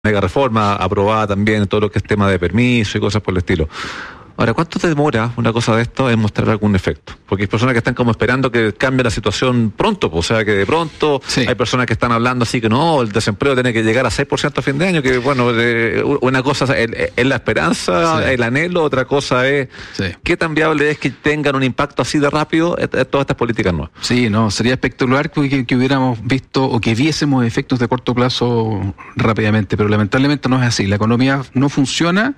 mega reforma aprobada también, todo lo que es tema de permiso y cosas por el estilo. Ahora, ¿cuánto te demora una cosa de esto en mostrar algún efecto? Porque hay personas que están como esperando que cambie la situación pronto, o sea, que de pronto hay personas que están hablando así que no, el desempleo tiene que llegar a 6% a fin de año, que bueno, una cosa es la esperanza, el anhelo, otra cosa es qué tan viable es que tengan un impacto así de rápido todas estas políticas nuevas. Sí, no, sería espectacular que hubiéramos visto o que viésemos efectos de corto plazo rápidamente, pero lamentablemente no es así. La economía no funciona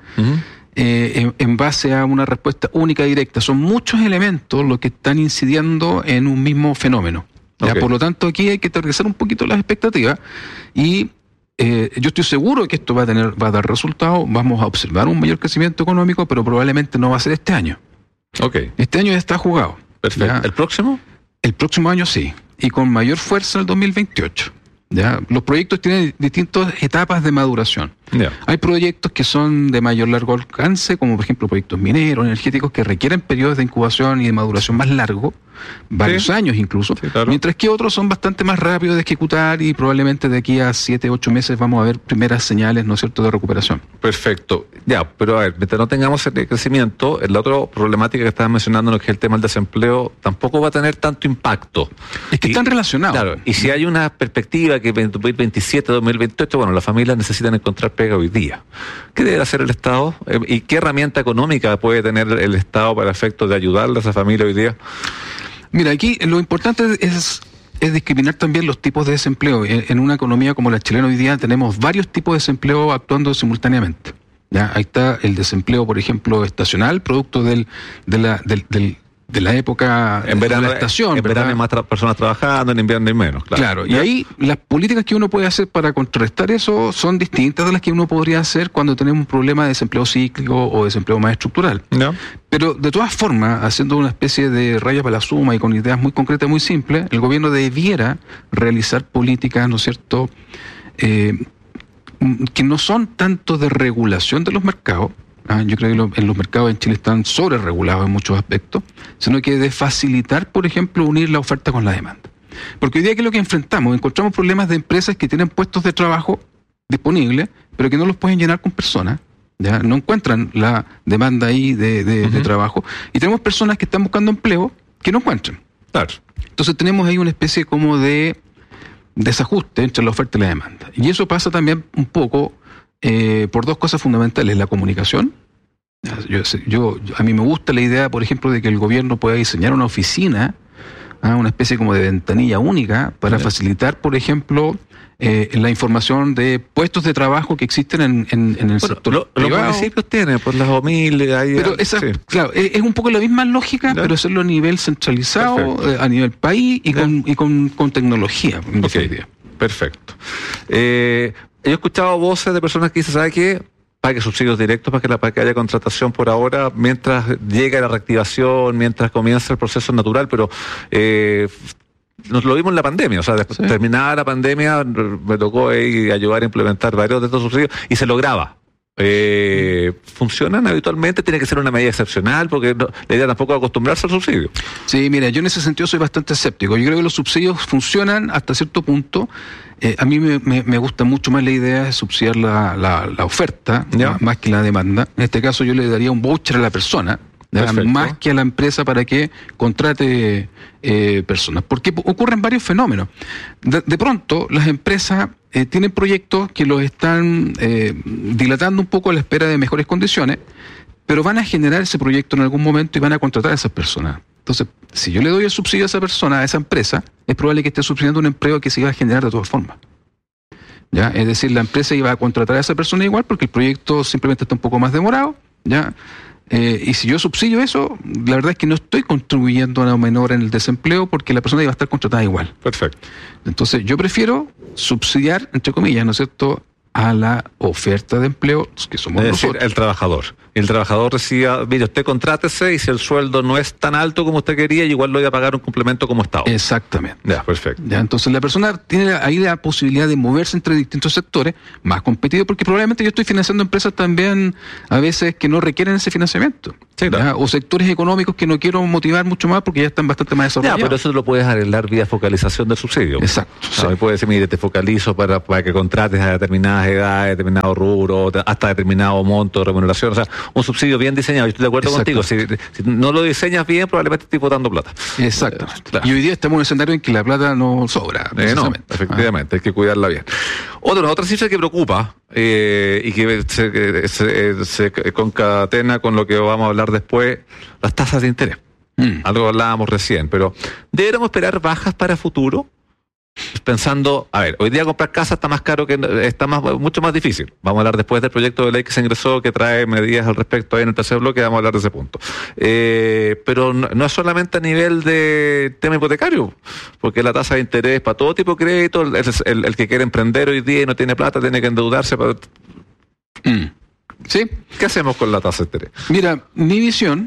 en base a una respuesta única directa. Son muchos elementos los que están incidiendo en un mismo fenómeno. Por lo tanto, aquí hay que aterrizar un poquito las expectativas y yo estoy seguro que esto va a dar resultados. Vamos a observar un mayor crecimiento económico, pero probablemente no va a ser este año. Este año ya está jugado. Perfecto. ¿Ya? ¿El próximo? El próximo año sí, y con mayor fuerza el 2028. ¿Ya? Los proyectos tienen distintas etapas de maduración. Hay proyectos que son de mayor largo alcance, como por ejemplo proyectos mineros, energéticos, que requieren periodos de incubación y de maduración más largos, varios años incluso, mientras que otros son bastante más rápidos de ejecutar y probablemente de aquí a 7, 8 meses vamos a ver primeras señales, ¿no es cierto?, de recuperación. Perfecto. Ya, pero a ver, mientras no tengamos ese crecimiento, la otra problemática que estabas mencionando, que es el tema del desempleo, tampoco va a tener tanto impacto. Es que están relacionados. Claro, y si hay una perspectiva que en 2027, 2028, bueno, las familias necesitan encontrar pega hoy día. ¿Qué debe hacer el Estado? ¿Y qué herramienta económica puede tener el Estado para efectos de ayudarle a esa familia hoy día? Mira, aquí lo importante es discriminar también los tipos de desempleo. En una economía como la chilena hoy día tenemos varios tipos de desempleo actuando simultáneamente. ¿Ya? Ahí está el desempleo, por ejemplo, estacional, producto de la época en verano, de la estación. En verano hay más personas trabajando, en invierno hay menos. Claro, y ahí las políticas que uno puede hacer para contrarrestar eso son distintas de las que uno podría hacer cuando tenemos un problema de desempleo cíclico o desempleo más estructural. Pero de todas formas, haciendo una especie de raya para la suma y con ideas muy concretas, muy simples, el gobierno debiera realizar políticas, ¿no es cierto?, que no son tanto de regulación de los mercados. Yo creo que en los mercados en Chile están sobreregulados en muchos aspectos, sino que de facilitar, por ejemplo, unir la oferta con la demanda. Porque hoy día, ¿qué es lo que enfrentamos? Encontramos problemas de empresas que tienen puestos de trabajo disponibles, pero que no los pueden llenar con personas, ¿ya? No encuentran la demanda ahí de trabajo, y tenemos personas que están buscando empleo que no encuentran. Entonces tenemos ahí una especie como de desajuste entre la oferta y la demanda. Y eso pasa también un poco por dos cosas fundamentales: la comunicación. A mí me gusta la idea, por ejemplo, de que el gobierno pueda diseñar una oficina, una especie como de ventanilla única para facilitar, por ejemplo, la información de puestos de trabajo que existen en el sector privado. Los municipios tienen, por las OMIL, pero claro, es un poco la misma lógica, pero hacerlo a nivel centralizado, a nivel país y con tecnología. Perfecto. He escuchado voces de personas que dicen, ¿sabe qué? Pague subsidios directos para que haya contratación por ahora, mientras llega la reactivación, mientras comienza el proceso natural, pero nos lo vimos en la pandemia, o sea, terminada la pandemia, me tocó ayudar a implementar varios de estos subsidios y se lograba. ¿Funcionan habitualmente? ¿Tiene que ser una medida excepcional? Porque la idea tampoco es acostumbrarse al subsidio. Sí, mira, yo en ese sentido soy bastante escéptico. Yo creo que los subsidios funcionan hasta cierto punto. A mí me gusta mucho más la idea de subsidiar la oferta, más que la demanda. En este caso yo le daría un voucher a la persona, más que a la empresa para que contrate personas. Porque ocurren varios fenómenos. De pronto las empresas tienen proyectos que los están dilatando un poco a la espera de mejores condiciones, pero van a generar ese proyecto en algún momento y van a contratar a esas personas. Entonces, si yo le doy el subsidio a esa persona, a esa empresa, es probable que esté subsidiando un empleo que se iba a generar de todas formas. ¿Ya? Es decir, la empresa iba a contratar a esa persona igual porque el proyecto simplemente está un poco más demorado, ¿ya? Y si yo subsidio eso, la verdad es que no estoy contribuyendo a una menor en el desempleo porque la persona iba a estar contratada igual. Perfecto. Entonces, yo prefiero subsidiar, entre comillas, ¿no es cierto?, a la oferta de empleo que somos nosotros. Decir, el trabajador. El trabajador decía, mire, usted contrátese y si el sueldo no es tan alto como usted quería, igual lo iba a pagar un complemento como Estado. Exactamente. Ya, perfecto. Ya, entonces la persona tiene ahí la posibilidad de moverse entre distintos sectores más competitivos, porque probablemente yo estoy financiando empresas también a veces que no requieren ese financiamiento. Sí, claro. O sectores económicos que no quiero motivar mucho más porque ya están bastante más desarrollados. Ya, pero eso lo puedes arreglar vía focalización del subsidio. Exacto. Puedes decir, mire, te focalizo para que contrates a determinadas determinadas edades, determinado rubro, hasta determinado monto de remuneración. O sea, un subsidio bien diseñado. Yo estoy de acuerdo contigo. Si no lo diseñas bien, probablemente estés botando plata. Exacto. Claro. Y hoy día estamos en un escenario en que la plata no sobra. No, efectivamente, hay que cuidarla bien. Otra cifra que preocupa y que se concatena con lo que vamos a hablar después, las tasas de interés. Algo hablábamos recién, pero ¿deberíamos esperar bajas para futuro? Pensando, a ver, hoy día comprar casa está más caro, mucho más difícil. Vamos a hablar después del proyecto de ley que se ingresó, que trae medidas al respecto ahí en el tercer bloque, vamos a hablar de ese punto. Pero no es solamente a nivel de tema hipotecario, porque la tasa de interés para todo tipo de crédito, el que quiere emprender hoy día y no tiene plata, tiene que endeudarse para... ¿Sí? ¿Qué hacemos con la tasa de interés? Mira, mi visión...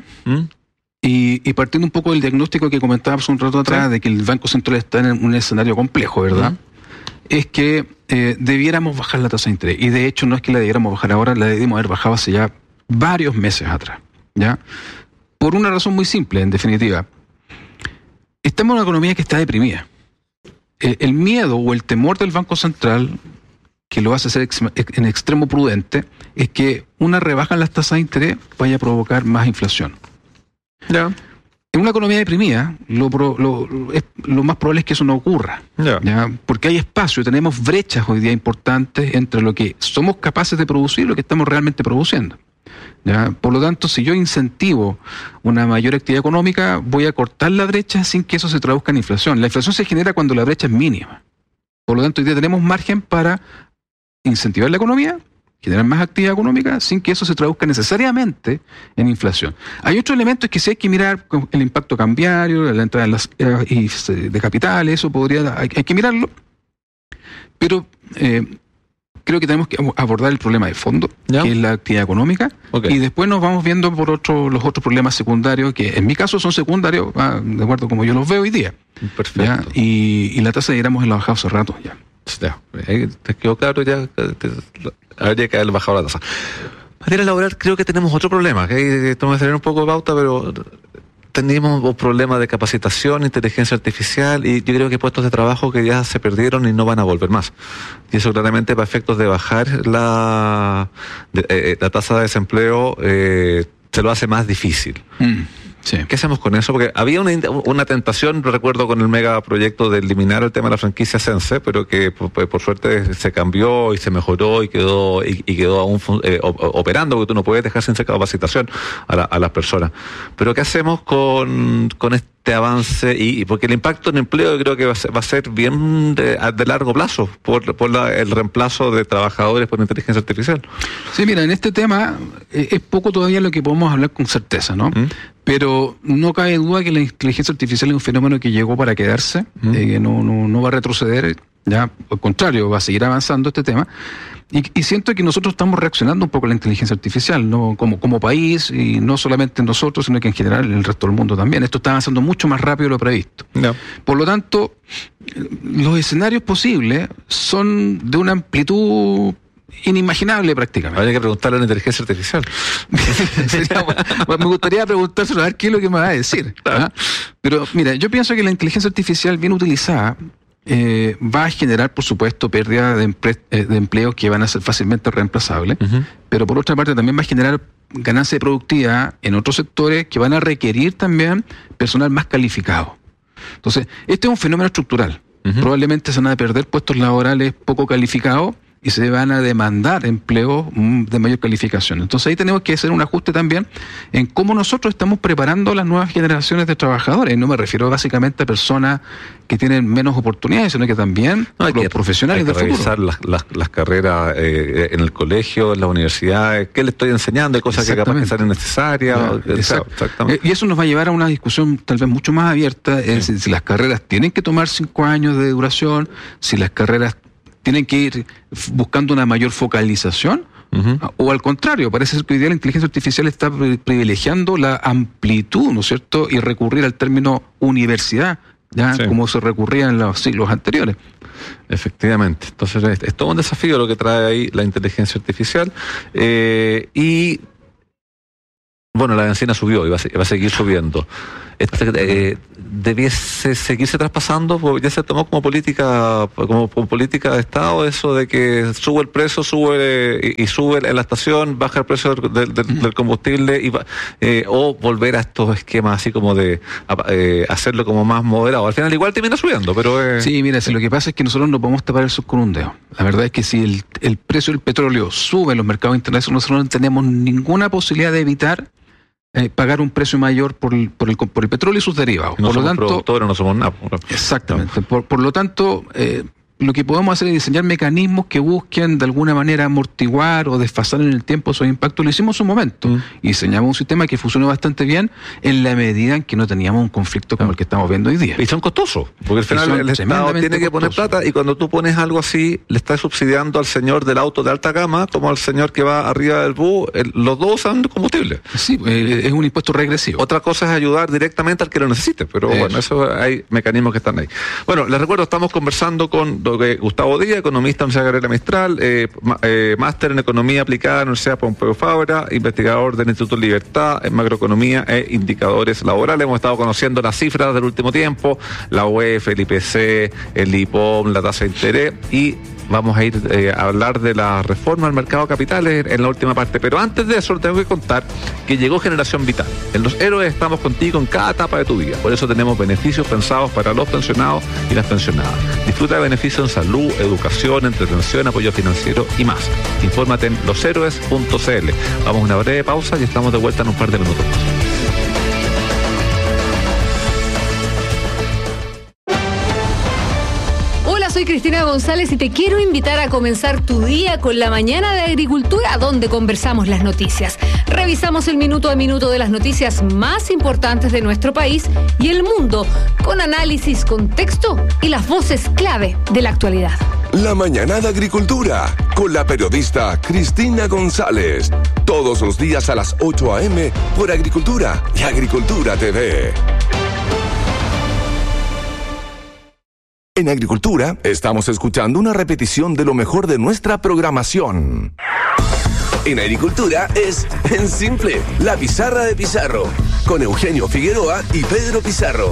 Y partiendo un poco del diagnóstico que comentábamos un rato atrás, de que el Banco Central está en un escenario complejo, ¿verdad? Es que debiéramos bajar la tasa de interés. Y de hecho no es que la debiéramos bajar ahora, la debimos haber bajado hace ya varios meses atrás, ¿ya? Por una razón muy simple, en definitiva. Estamos en una economía que está deprimida. El miedo o el temor del Banco Central, que lo hace ser en extremo prudente, es que una rebaja en las tasas de interés vaya a provocar más inflación. Ya. En una economía deprimida, lo más probable es que eso no ocurra. ¿Ya? Porque hay espacio, tenemos brechas hoy día importantes entre lo que somos capaces de producir y lo que estamos realmente produciendo. ¿Ya? Por lo tanto, si yo incentivo una mayor actividad económica, voy a cortar la brecha sin que eso se traduzca en inflación. La inflación se genera cuando la brecha es mínima. Por lo tanto, hoy día tenemos margen para incentivar la economía, generar más actividad económica sin que eso se traduzca necesariamente en inflación. Hay otros elementos que sí hay que mirar, el impacto cambiario, la entrada de capitales, eso hay que mirarlo, pero creo que tenemos que abordar el problema de fondo, que es la actividad económica, y después nos vamos viendo por los otros problemas secundarios, que en mi caso son secundarios, de acuerdo como yo los veo hoy día. Perfecto. ¿Ya? Y la tasa deberíamos haberla bajado hace rato ya. ¿Te quedó claro ya? Habría que haber bajado la tasa. En materia laboral creo que tenemos otro problema, que estamos a tener un poco de pauta, pero tenemos un problema de capacitación, inteligencia artificial, y yo creo que puestos de trabajo que ya se perdieron y no van a volver más. Y eso claramente para efectos de bajar la tasa de desempleo se lo hace más difícil. Sí. ¿Qué hacemos con eso? Porque había una tentación, recuerdo con el megaproyecto de eliminar el tema de la franquicia Sense, pero que por suerte se cambió y se mejoró y quedó aún operando, porque tú no puedes dejar sin capacitación a las personas. Pero ¿qué hacemos con este avance? Y porque el impacto en empleo yo creo que va a ser bien de largo plazo por el reemplazo de trabajadores por inteligencia artificial. Sí, mira, en este tema es poco todavía lo que podemos hablar con certeza, ¿no? Pero no cabe duda que la inteligencia artificial es un fenómeno que llegó para quedarse, que no va a retroceder, ya al contrario, va a seguir avanzando este tema. Y siento que nosotros estamos reaccionando un poco a la inteligencia artificial, ¿no? Como país, y no solamente nosotros, sino que en general el resto del mundo también. Esto está avanzando mucho más rápido de lo previsto. Por lo tanto, los escenarios posibles son de una amplitud inimaginable prácticamente. Habría que preguntarle a la inteligencia artificial. Me gustaría preguntárselo a ver qué es lo que me va a decir. Pero mira, yo pienso que la inteligencia artificial bien utilizada va a generar, por supuesto, pérdida de empleos que van a ser fácilmente reemplazables, pero por otra parte también va a generar ganancia de productividad en otros sectores que van a requerir también personal más calificado. Entonces, este es un fenómeno estructural. Probablemente se van a perder puestos laborales poco calificados y se van a demandar empleos de mayor calificación. Entonces ahí tenemos que hacer un ajuste también en cómo nosotros estamos preparando las nuevas generaciones de trabajadores. No me refiero básicamente a personas que tienen menos oportunidades, sino que también los profesionales del futuro. Hay que revisar las carreras en el colegio, en las universidades, qué le estoy enseñando, hay cosas que capaz que sean necesarias. Exactamente. Y eso nos va a llevar a una discusión tal vez mucho más abierta, si las carreras tienen que tomar 5 años de duración, si las carreras tienen que ir buscando una mayor focalización, o al contrario, parece ser que hoy día la inteligencia artificial está privilegiando la amplitud, ¿no es cierto?, y recurrir al término universidad, como se recurría en los siglos anteriores. Efectivamente. Entonces es todo un desafío lo que trae ahí la inteligencia artificial, y bueno, la bencina subió y va a seguir subiendo. debiese seguirse traspasando, porque ya se tomó como política de Estado eso de que sube el precio, sube en la estación, baja el precio del combustible, o volver a estos esquemas así como de hacerlo como más moderado. Al final igual termina subiendo, pero... Sí, mira, si lo que pasa es que nosotros no podemos tapar el sol con un dedo. La verdad es que si el precio del petróleo sube en los mercados internacionales, nosotros no tenemos ninguna posibilidad de evitar pagar un precio mayor por el petróleo y sus derivados. No por somos lo tanto, productores, no somos nada. Exactamente. No. Por lo tanto, lo que podemos hacer es diseñar mecanismos que busquen de alguna manera amortiguar o desfasar en el tiempo esos impactos. Lo hicimos en su momento y diseñamos un sistema que funcionó bastante bien en la medida en que no teníamos un conflicto como el que estamos viendo hoy día. Y son costosos, porque al final el Estado tiene que poner plata, y cuando tú pones algo así, le estás subsidiando al señor del auto de alta gama como al señor que va arriba del bus. Los dos usan combustible. Sí, es un impuesto regresivo. Otra cosa es ayudar directamente al que lo necesite, pero bueno, eso hay mecanismos que están ahí. Bueno, les recuerdo, estamos conversando con Gustavo Díaz, economista en la Universidad Gabriela Mistral, máster en Economía Aplicada en la Universidad Pompeu Fabra, investigador del Instituto Libertad en Macroeconomía e Indicadores Laborales. Hemos estado conociendo las cifras del último tiempo, la UEF, el IPC, el IPOM, la tasa de interés, y vamos a ir a hablar de la reforma al mercado de capitales en la última parte. Pero antes de eso, tengo que contar que llegó Generación Vital. En Los Héroes estamos contigo en cada etapa de tu vida. Por eso tenemos beneficios pensados para los pensionados y las pensionadas. Disfruta de beneficios en salud, educación, entretención, apoyo financiero y más. Infórmate en loshéroes.cl. Vamos a una breve pausa y estamos de vuelta en un par de minutos más. Soy Cristina González y te quiero invitar a comenzar tu día con la Mañana de Agricultura, donde conversamos las noticias. Revisamos el minuto a minuto de las noticias más importantes de nuestro país y el mundo, con análisis, contexto y las voces clave de la actualidad. La Mañana de Agricultura, con la periodista Cristina González. Todos los días a las 8 a.m. por Agricultura y Agricultura TV. En Agricultura, estamos escuchando una repetición de lo mejor de nuestra programación. En Agricultura es En Simple, la pizarra de Pizarro, con Eugenio Figueroa y Pedro Pizarro.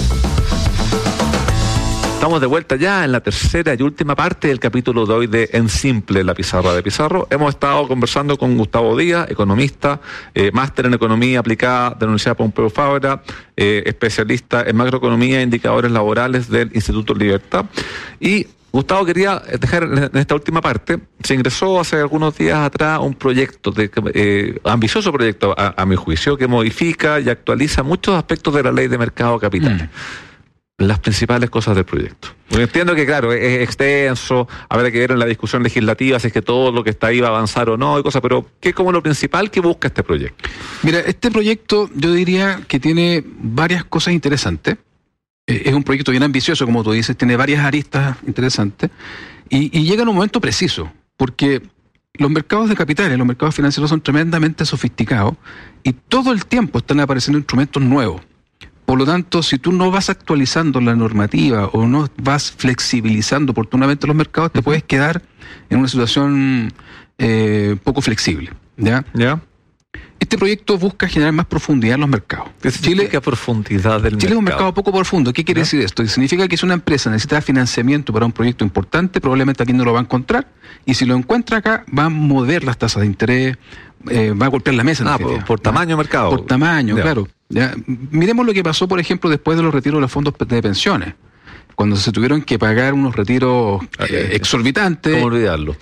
Estamos de vuelta ya en la tercera y última parte del capítulo de hoy de En Simple, la pizarra de Pizarro. Hemos estado conversando con Gustavo Díaz, economista, máster en Economía Aplicada de la Universidad Pompeu Fabra, especialista en macroeconomía e indicadores laborales del Instituto Libertad. Y Gustavo, quería dejar en esta última parte, se ingresó hace algunos días atrás un proyecto, ambicioso proyecto a mi juicio, que modifica y actualiza muchos aspectos de la ley de mercado de capitales. Las principales cosas del proyecto. Porque entiendo que, claro, es extenso, habrá que ver en la discusión legislativa si es que todo lo que está ahí va a avanzar o no, y cosas, pero ¿qué es como lo principal que busca este proyecto? Mira, este proyecto yo diría que tiene varias cosas interesantes. Es un proyecto bien ambicioso, como tú dices, tiene varias aristas interesantes, y llega en un momento preciso, porque los mercados de capitales, los mercados financieros son tremendamente sofisticados, y todo el tiempo están apareciendo instrumentos nuevos. Por lo tanto, si tú no vas actualizando la normativa o no vas flexibilizando oportunamente los mercados, te puedes quedar en una situación poco flexible. ¿Ya? Este proyecto busca generar más profundidad en los mercados. ¿Qué significa profundidad del mercado? Chile es un mercado poco profundo. ¿Qué quiere decir esto? Significa que si una empresa necesita financiamiento para un proyecto importante, probablemente aquí no lo va a encontrar, y si lo encuentra acá, va a mover las tasas de interés, va a golpear la mesa. Por tamaño de mercado. Por tamaño, claro. ¿Ya? Miremos lo que pasó, por ejemplo, después de los retiros de los fondos de pensiones, cuando se tuvieron que pagar unos retiros exorbitantes. ¿Cómo olvidarlo?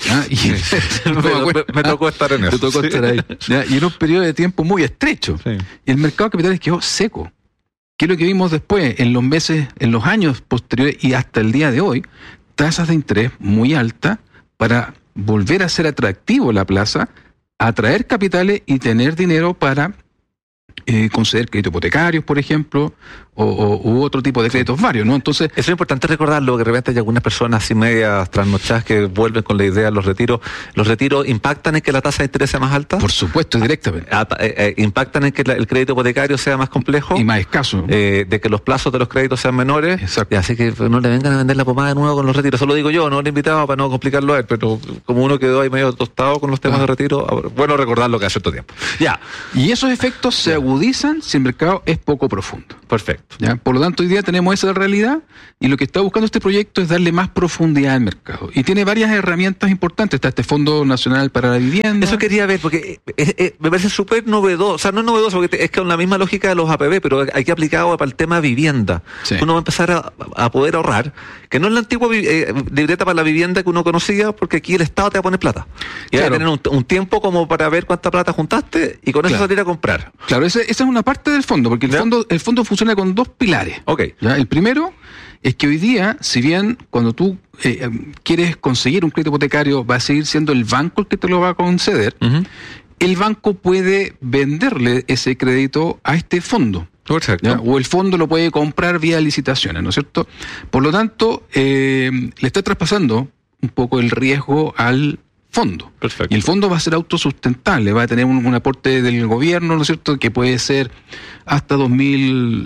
Me tocó estar en eso. Me tocó estar ahí. ¿Ya? Y en un periodo de tiempo muy estrecho. Sí. Y el mercado de capitales quedó seco. ¿Qué es lo que vimos después? En los meses, en los años posteriores y hasta el día de hoy, tasas de interés muy altas para volver a ser atractivo la plaza, atraer capitales y tener dinero para conceder créditos hipotecarios, por ejemplo, u otro tipo de créditos varios, ¿no? Entonces, eso es importante recordarlo, que de repente hay algunas personas así medias trasnochadas que vuelven con la idea de los retiros. ¿Los retiros impactan en que la tasa de interés sea más alta? Por supuesto, directamente. ¿Impactan en que el crédito hipotecario sea más complejo? Y más escaso. De que los plazos de los créditos sean menores. Exacto. Y así que no le vengan a vender la pomada de nuevo con los retiros. Eso lo digo yo, no le invitaba para no complicarlo a él, pero como uno quedó ahí medio tostado con los temas de retiro, bueno recordarlo que hace cierto tiempo. Ya. Y esos efectos se agudizan si el mercado es poco profundo. Perfecto. ¿Ya? Por lo tanto, hoy día tenemos esa realidad y lo que está buscando este proyecto es darle más profundidad al mercado. Y tiene varias herramientas importantes. Está este Fondo Nacional para la Vivienda. Eso quería ver, porque me parece súper novedoso. O sea, no es novedoso, porque es con la misma lógica de los APB, pero hay que aplicado para el tema vivienda. Sí. Uno va a empezar a poder ahorrar, que no es la antigua libreta para la vivienda que uno conocía, porque aquí el Estado te va a poner plata. Y Claro. va a tener un tiempo como para ver cuánta plata juntaste y con eso Claro. salir a comprar. Claro, esa es una parte del fondo, porque ¿Ya? el fondo funciona con dos pilares. Ok. ¿Ya? El primero es que hoy día, si bien cuando tú quieres conseguir un crédito hipotecario va a seguir siendo el banco el que te lo va a conceder, Ujú. el banco puede venderle ese crédito a este fondo. Perfecto. ¿Ya? O el fondo lo puede comprar vía licitaciones, ¿no es cierto? Por lo tanto, le está traspasando un poco el riesgo al fondo. Perfecto. Y el fondo va a ser autosustentable, va a tener un aporte del gobierno, ¿no es cierto?, que puede ser hasta 2.000...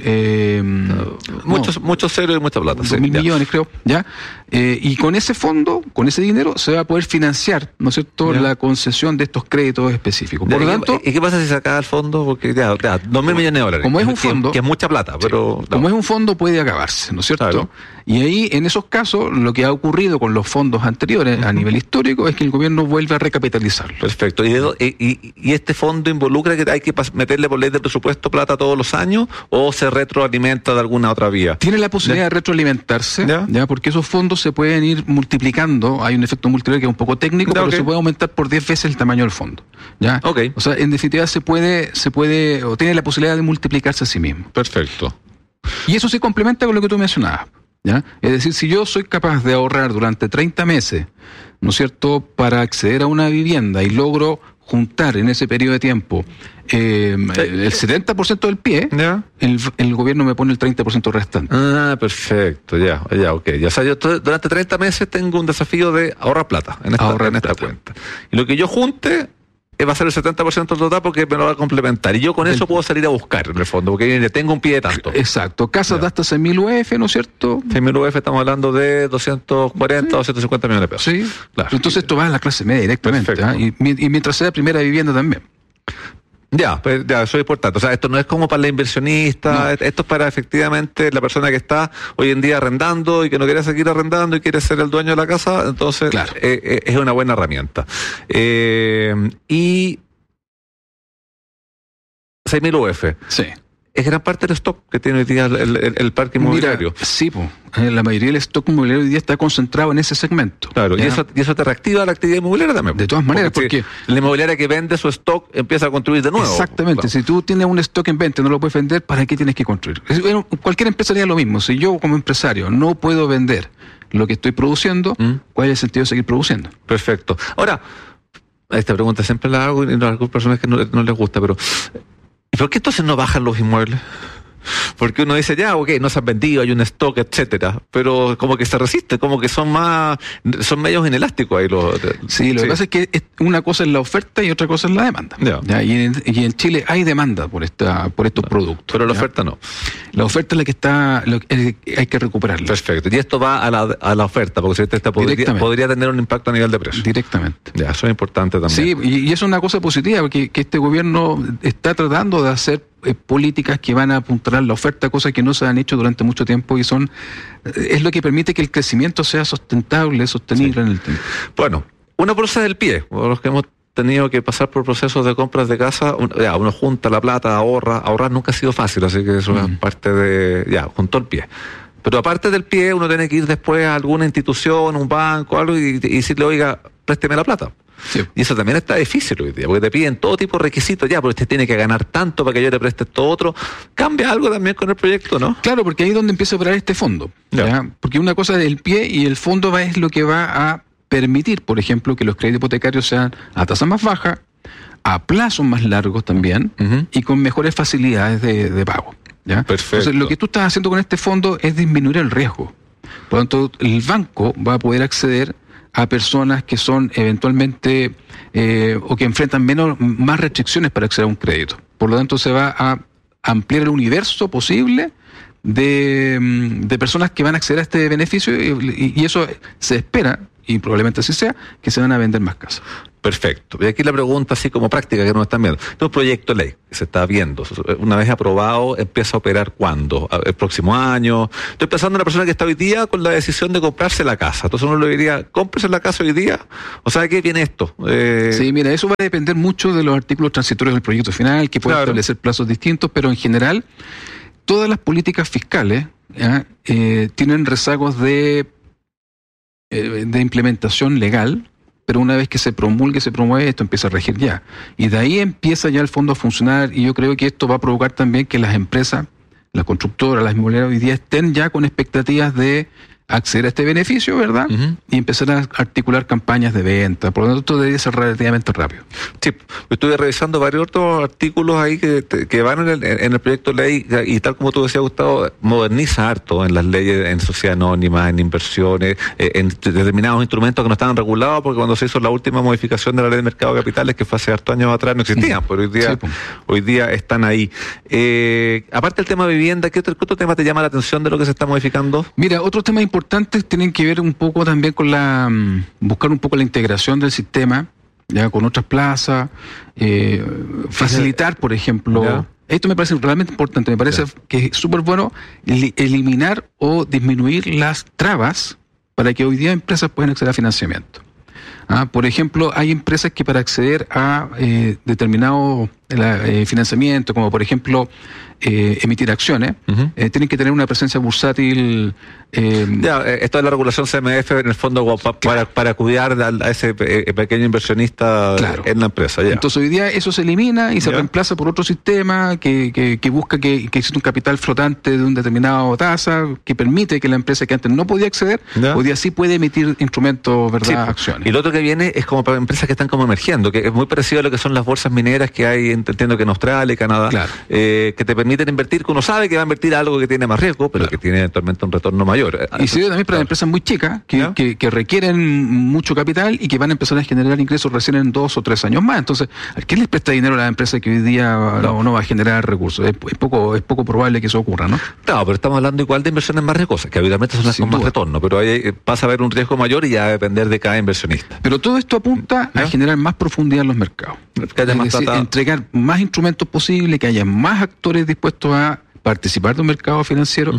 Muchos ceros y mucha plata. 2.000 ya. millones, creo, ¿ya? Y con ese fondo, con ese dinero, se va a poder financiar, ¿no es cierto?, Ya. la concesión de estos créditos específicos. Por ¿Y lo tanto, qué pasa si se acaba el fondo? Porque ya 2.000 millones de dólares. como es un Que- fondo- Que es mucha plata, pero... no. como es un fondo, puede acabarse, ¿no es cierto? Claro. Y ahí, en esos casos, lo que ha ocurrido con los fondos anteriores a nivel histórico es que el gobierno vuelve a recapitalizarlo. Perfecto. ¿Y este fondo involucra que hay que meterle por ley de presupuesto plata todos los años o se retroalimenta de alguna otra vía? Tiene la posibilidad de retroalimentarse, Ya. ¿ya? Porque esos fondos se pueden ir multiplicando. Hay un efecto multiplicador que es un poco técnico, Ya, pero ok. se puede aumentar por 10 veces el tamaño del fondo, ¿ya? Ok. O sea, en definitiva se puede, o tiene la posibilidad de multiplicarse a sí mismo. Perfecto. Y eso se complementa con lo que tú mencionabas, ¿ya? Es decir, si yo soy capaz de ahorrar durante 30 meses, ¿no es cierto?, para acceder a una vivienda y logro juntar en ese periodo de tiempo el 70% del pie, ¿Ya? el gobierno me pone el 30% restante. Ah, perfecto, ya, ok. Ya, o sea, yo durante 30 meses tengo un desafío de ahorrar plata en esta Ahorrar plata. cuenta. Y lo que yo junte va a ser el 70% del total porque me lo va a complementar. Y yo con eso puedo salir a buscar, en el fondo, porque ya tengo un pie de tanto. Exacto, casas Ya. de hasta 6.000 UF, ¿no es cierto? 6.000 UF estamos hablando de 240 o 250 millones de pesos. Sí, Claro. Entonces esto va a la clase media directamente, Perfecto. ¿ah? Y mientras sea primera vivienda también. Ya, pues, ya, eso es importante. O sea, esto no es como para la inversionista, No. esto es para efectivamente la persona que está hoy en día arrendando y que no quiere seguir arrendando y quiere ser el dueño de la casa, entonces Claro. es una buena herramienta. Y 6.000 UF. Sí. Es gran parte del stock que tiene hoy día el parque inmobiliario. Mira, sí, la mayoría del stock inmobiliario hoy día está concentrado en ese segmento. Claro, y ¿ya? eso te reactiva la actividad inmobiliaria también. De todas maneras, porque la inmobiliaria que vende su stock empieza a construir de nuevo. Exactamente, Claro. si tú tienes un stock en venta y no lo puedes vender, ¿para qué tienes que construir? Bueno, cualquier empresa haría lo mismo. Si yo como empresario no puedo vender lo que estoy produciendo, ¿cuál es el sentido de seguir produciendo? Perfecto. Ahora, esta pregunta siempre la hago y a algunas personas que no les gusta, pero ¿y por qué entonces no bajan los inmuebles? Porque uno dice, ya, ok, no se han vendido, hay un stock, etcétera, pero como que se resiste, como que son medios inelásticos ahí los... Sí, lo que pasa es que una cosa es la oferta y otra cosa es la demanda. Ya. ¿Ya? Y en Chile hay demanda por estos productos. Pero la ¿ya? oferta no. La oferta es la que está, hay que recuperarla. Perfecto. Y esto va a la oferta, porque si esta podría tener un impacto a nivel de precio. Directamente. Ya, eso es importante también. Sí, y eso es una cosa positiva, porque que este gobierno está tratando de hacer políticas que van a apuntalar la oferta, cosas que no se han hecho durante mucho tiempo y es lo que permite que el crecimiento sea sostenible en el tiempo. Bueno, una bolsa del pie, los que hemos tenido que pasar por procesos de compras de casa, uno junta la plata, ahorrar nunca ha sido fácil, así que eso es parte de, juntó el pie. Pero aparte del pie, uno tiene que ir después a alguna institución, un banco, algo, y decirle, oiga, présteme la plata. Sí. Y eso también está difícil hoy día, porque te piden todo tipo de requisitos, pero usted tiene que ganar tanto para que yo le preste esto otro. Cambia algo también con el proyecto, ¿no? Claro, porque ahí es donde empieza a operar este fondo. ¿Ya? Porque una cosa es el pie y el fondo es lo que va a permitir, por ejemplo, que los créditos hipotecarios sean a tasa más baja, a plazos más largos también, y con mejores facilidades de pago. ¿Ya? Perfecto. Entonces, lo que tú estás haciendo con este fondo es disminuir el riesgo. Por lo tanto, el banco va a poder acceder a personas que son eventualmente o que enfrentan más restricciones para acceder a un crédito. Por lo tanto, se va a ampliar el universo posible de personas que van a acceder a este beneficio y eso se espera, y probablemente así sea, que se van a vender más casas. Perfecto. Y aquí la pregunta así como práctica que nos están viendo. Este es un proyecto de ley que se está viendo. Una vez aprobado, ¿empieza a operar cuándo? ¿El próximo año? Estoy pensando en una persona que está hoy día con la decisión de comprarse la casa. Entonces uno le diría, cómprese la casa hoy día. O sea, ¿qué viene esto? Sí, mira, eso va a depender mucho de los artículos transitorios del proyecto final, que pueden establecer plazos distintos, pero en general, todas las políticas fiscales tienen rezagos de implementación legal, pero una vez que se promulgue, se promueve, esto empieza a regir ya. Y de ahí empieza ya el fondo a funcionar, y yo creo que esto va a provocar también que las empresas, las constructoras, las inmobiliarias hoy día estén ya con expectativas de acceder a este beneficio, ¿verdad? Y empezar a articular campañas de venta. Por lo tanto, esto debe ser relativamente rápido. Sí, estuve revisando varios otros artículos ahí que van en el proyecto de ley, y tal como tú decías, Gustavo, moderniza harto en las leyes, en sociedad anónima, en inversiones, en determinados instrumentos que no estaban regulados, porque cuando se hizo la última modificación de la ley de mercado de capitales, que fue hace hartos años atrás, no existían, pero hoy día están ahí. Aparte del tema de vivienda, ¿qué otro tema te llama la atención de lo que se está modificando? Mira, otros temas importantes tienen que ver un poco también con buscar un poco la integración del sistema, ya con otras plazas, facilitar, por ejemplo. Ya. Esto me parece realmente importante, me parece que es súper bueno eliminar o disminuir las trabas para que hoy día empresas puedan acceder a financiamiento. Por ejemplo, hay empresas que para acceder a determinado financiamiento, como por ejemplo emitir acciones, tienen que tener una presencia bursátil. Esto es la regulación CMF en el fondo para cuidar a ese pequeño inversionista en la empresa. Ya. Entonces hoy día eso se elimina y se reemplaza por otro sistema que busca que exista un capital flotante de un determinado tasa que permite que la empresa que antes no podía acceder, hoy día sí puede emitir instrumentos, ¿verdad? Acciones. Y lo otro que viene es como para empresas que están como emergiendo, que es muy parecido a lo que son las bolsas mineras que hay, entiendo que en Australia y Canadá, que te permiten invertir, que uno sabe que va a invertir algo que tiene más riesgo, pero que tiene actualmente un retorno mayor. Y sirve también para empresas muy chicas, que requieren mucho capital y que van a empezar a generar ingresos recién en 2 o 3 años más. Entonces, ¿a quién les presta dinero a la empresa que hoy día no va a generar recursos? Es poco probable que eso ocurra, ¿no? Claro, pero estamos hablando igual de inversiones más riesgosas, que habitualmente son las con más retorno, pero ahí pasa a haber un riesgo mayor y ya va a depender de cada inversionista. Pero todo esto apunta a generar más profundidad en los mercados. Que haya más entregar más instrumentos posibles, que haya más actores dispuestos a participar de un mercado financiero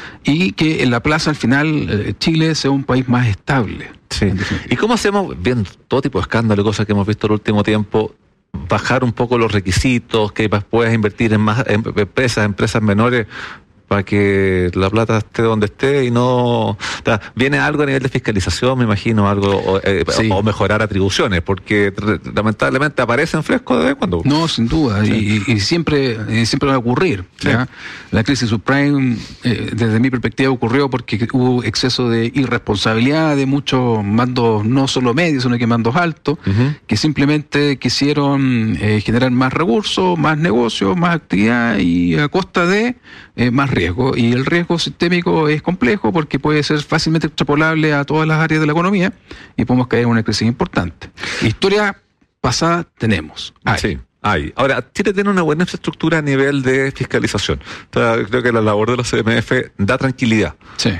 y que en la plaza al final Chile sea un país más estable. Sí. ¿Y cómo hacemos, viendo todo tipo de escándalos y cosas que hemos visto en el último tiempo, bajar un poco los requisitos, que puedas invertir en más empresas menores, para que la plata esté donde esté y no... Viene algo a nivel de fiscalización, me imagino, algo o mejorar atribuciones, porque lamentablemente aparecen frescos de vez en cuando. No, sin duda, y siempre va a ocurrir. ¿Ya? La crisis subprime, desde mi perspectiva, ocurrió porque hubo exceso de irresponsabilidad de muchos mandos, no solo medios, sino que mandos altos, que simplemente quisieron generar más recursos, más negocios, más actividad y a costa de más riesgo. Y el riesgo sistémico es complejo porque puede ser fácilmente extrapolable a todas las áreas de la economía y podemos caer en una crisis importante. Historia pasada tenemos. Hay. Ahora, Chile tiene una buena infraestructura a nivel de fiscalización. Entonces, creo que la labor de los CMF da tranquilidad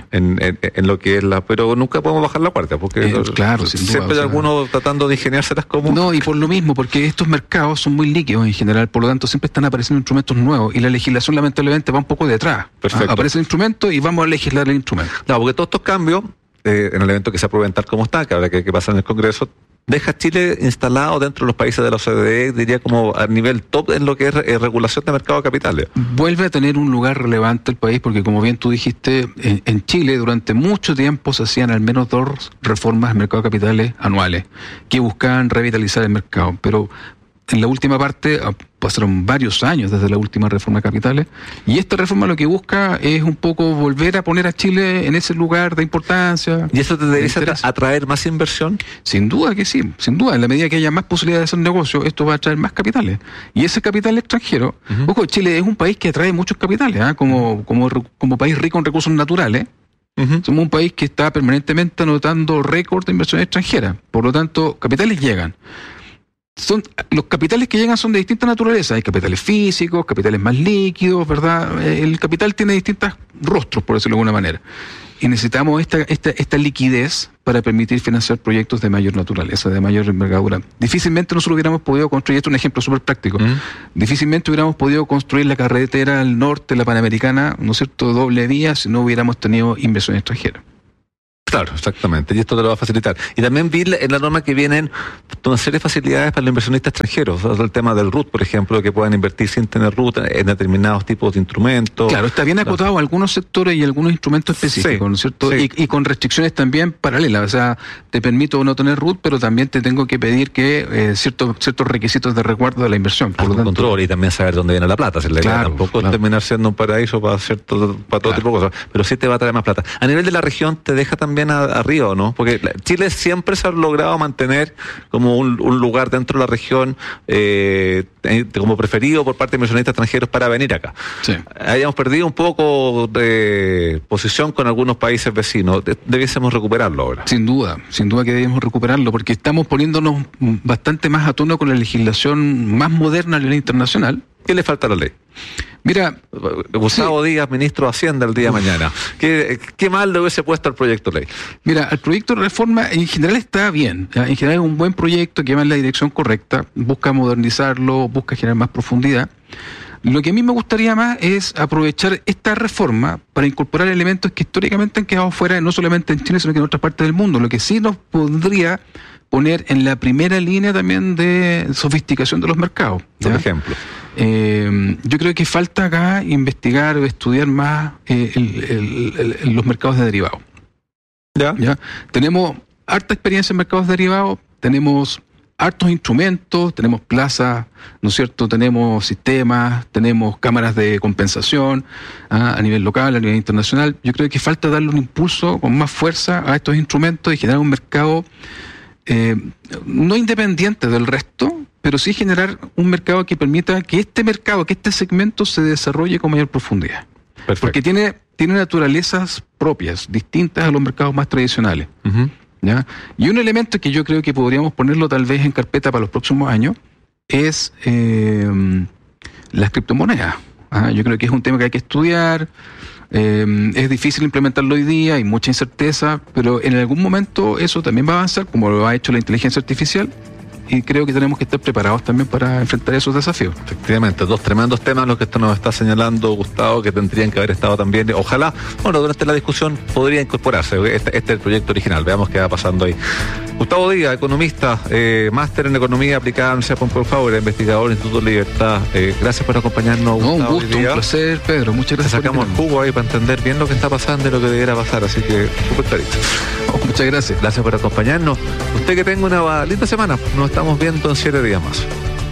en lo que es pero nunca podemos bajar la guardia, porque siempre hay algunos tratando de ingeniárselas como... No, y por lo mismo, porque estos mercados son muy líquidos en general, por lo tanto siempre están apareciendo instrumentos nuevos y la legislación lamentablemente va un poco detrás. Perfecto. Aparece el instrumento y vamos a legislar el instrumento. No, porque todos estos cambios, en el evento que se aprueben tal como está, que habrá que pasar en el Congreso, deja a Chile instalado dentro de los países de la OCDE, diría como a nivel top en lo que es regulación de mercado de capitales. Vuelve a tener un lugar relevante el país porque, como bien tú dijiste, en Chile durante mucho tiempo se hacían al menos 2 reformas del mercado de capitales anuales que buscaban revitalizar el mercado, pero en la última parte pasaron varios años desde la última reforma de capitales y esta reforma lo que busca es un poco volver a poner a Chile en ese lugar de importancia. ¿Y eso te debería atraer más inversión? Sin duda que sí, sin duda. En la medida que haya más posibilidades de hacer negocio, esto va a atraer más capitales. Y ese capital extranjero, ojo, Chile es un país que atrae muchos capitales, como país rico en recursos naturales. Somos un país que está permanentemente anotando récord de inversión extranjera. Por lo tanto, capitales llegan. Los capitales que llegan son de distinta naturaleza. Hay capitales físicos, capitales más líquidos, ¿verdad? El capital tiene distintos rostros, por decirlo de alguna manera. y necesitamos esta liquidez para permitir financiar proyectos de mayor naturaleza, de mayor envergadura. Difícilmente nosotros hubiéramos podido construir, esto es un ejemplo súper práctico, difícilmente hubiéramos podido construir la carretera al norte, la Panamericana, ¿no es cierto?, doble vía, si no hubiéramos tenido inversión extranjera. Claro, exactamente, y esto te lo va a facilitar. Y también vi en la norma que vienen una serie de facilidades para los inversionistas extranjeros, o sea, el tema del RUT, por ejemplo, que puedan invertir sin tener RUT en determinados tipos de instrumentos. Claro, está bien acotado a algunos sectores y algunos instrumentos específicos, sí, ¿no es cierto? Sí. Y con restricciones también paralelas, o sea, te permito no tener RUT, pero también te tengo que pedir que ciertos requisitos de resguardo de la inversión. Por lo tanto, control y también saber dónde viene la plata, si la idea tampoco es terminar siendo un paraíso para todo tipo de cosas, pero sí te va a traer más plata. A nivel de la región te deja también arriba, ¿no? Porque Chile siempre se ha logrado mantener como un lugar dentro de la región como preferido por parte de inversionistas extranjeros para venir acá. Sí. Hayamos perdido un poco de posición con algunos países vecinos. Debiésemos recuperarlo ahora. Sin duda que debemos recuperarlo, porque estamos poniéndonos bastante más a tono con la legislación más moderna a nivel internacional. ¿Qué le falta a la ley? Mira, Gustavo Díaz, ministro de Hacienda el día de mañana. ¿Qué mal le hubiese puesto al proyecto de ley? Mira, el proyecto de reforma en general está bien. En general es un buen proyecto que va en la dirección correcta, busca modernizarlo, busca generar más profundidad. Lo que a mí me gustaría más es aprovechar esta reforma para incorporar elementos que históricamente han quedado fuera, no solamente en Chile, sino que en otras partes del mundo, lo que sí nos podría poner en la primera línea también de sofisticación de los mercados. ¿ya? Por ejemplo. Yo creo que falta acá investigar o estudiar más los mercados de derivados. ¿Ya? Tenemos harta experiencia en mercados de derivados, tenemos hartos instrumentos, tenemos plazas, ¿no es cierto? Tenemos sistemas, tenemos cámaras de compensación a nivel local, a nivel internacional. Yo creo que falta darle un impulso con más fuerza a estos instrumentos y generar un mercado no independiente del resto, pero sí generar un mercado que permita que este segmento se desarrolle con mayor profundidad. Perfecto. Porque tiene naturalezas propias, distintas a los mercados más tradicionales. Uh-huh. ¿Ya? Y un elemento que yo creo que podríamos ponerlo tal vez en carpeta para los próximos años es las criptomonedas. Yo creo que es un tema que hay que estudiar. Es difícil implementarlo hoy día, hay mucha incerteza, pero en algún momento eso también va a avanzar, como lo ha hecho la inteligencia artificial, y creo que tenemos que estar preparados también para enfrentar esos desafíos. Efectivamente, dos tremendos temas los que esto nos está señalando Gustavo, que tendrían que haber estado también, ojalá, durante la discusión podría incorporarse, este es el proyecto original, veamos qué va pasando ahí. Gustavo Díaz, economista, máster en economía aplicada en por favor, investigador del Instituto Libertad. Gracias por acompañarnos, Gustavo. Un gusto, un placer, Pedro, muchas gracias. Sacamos el jugo ahí para entender bien lo que está pasando y lo que debiera pasar, así que súper clarito. Muchas gracias. Gracias por acompañarnos. Usted que tenga una linda semana, nos estamos viendo en 7 días más.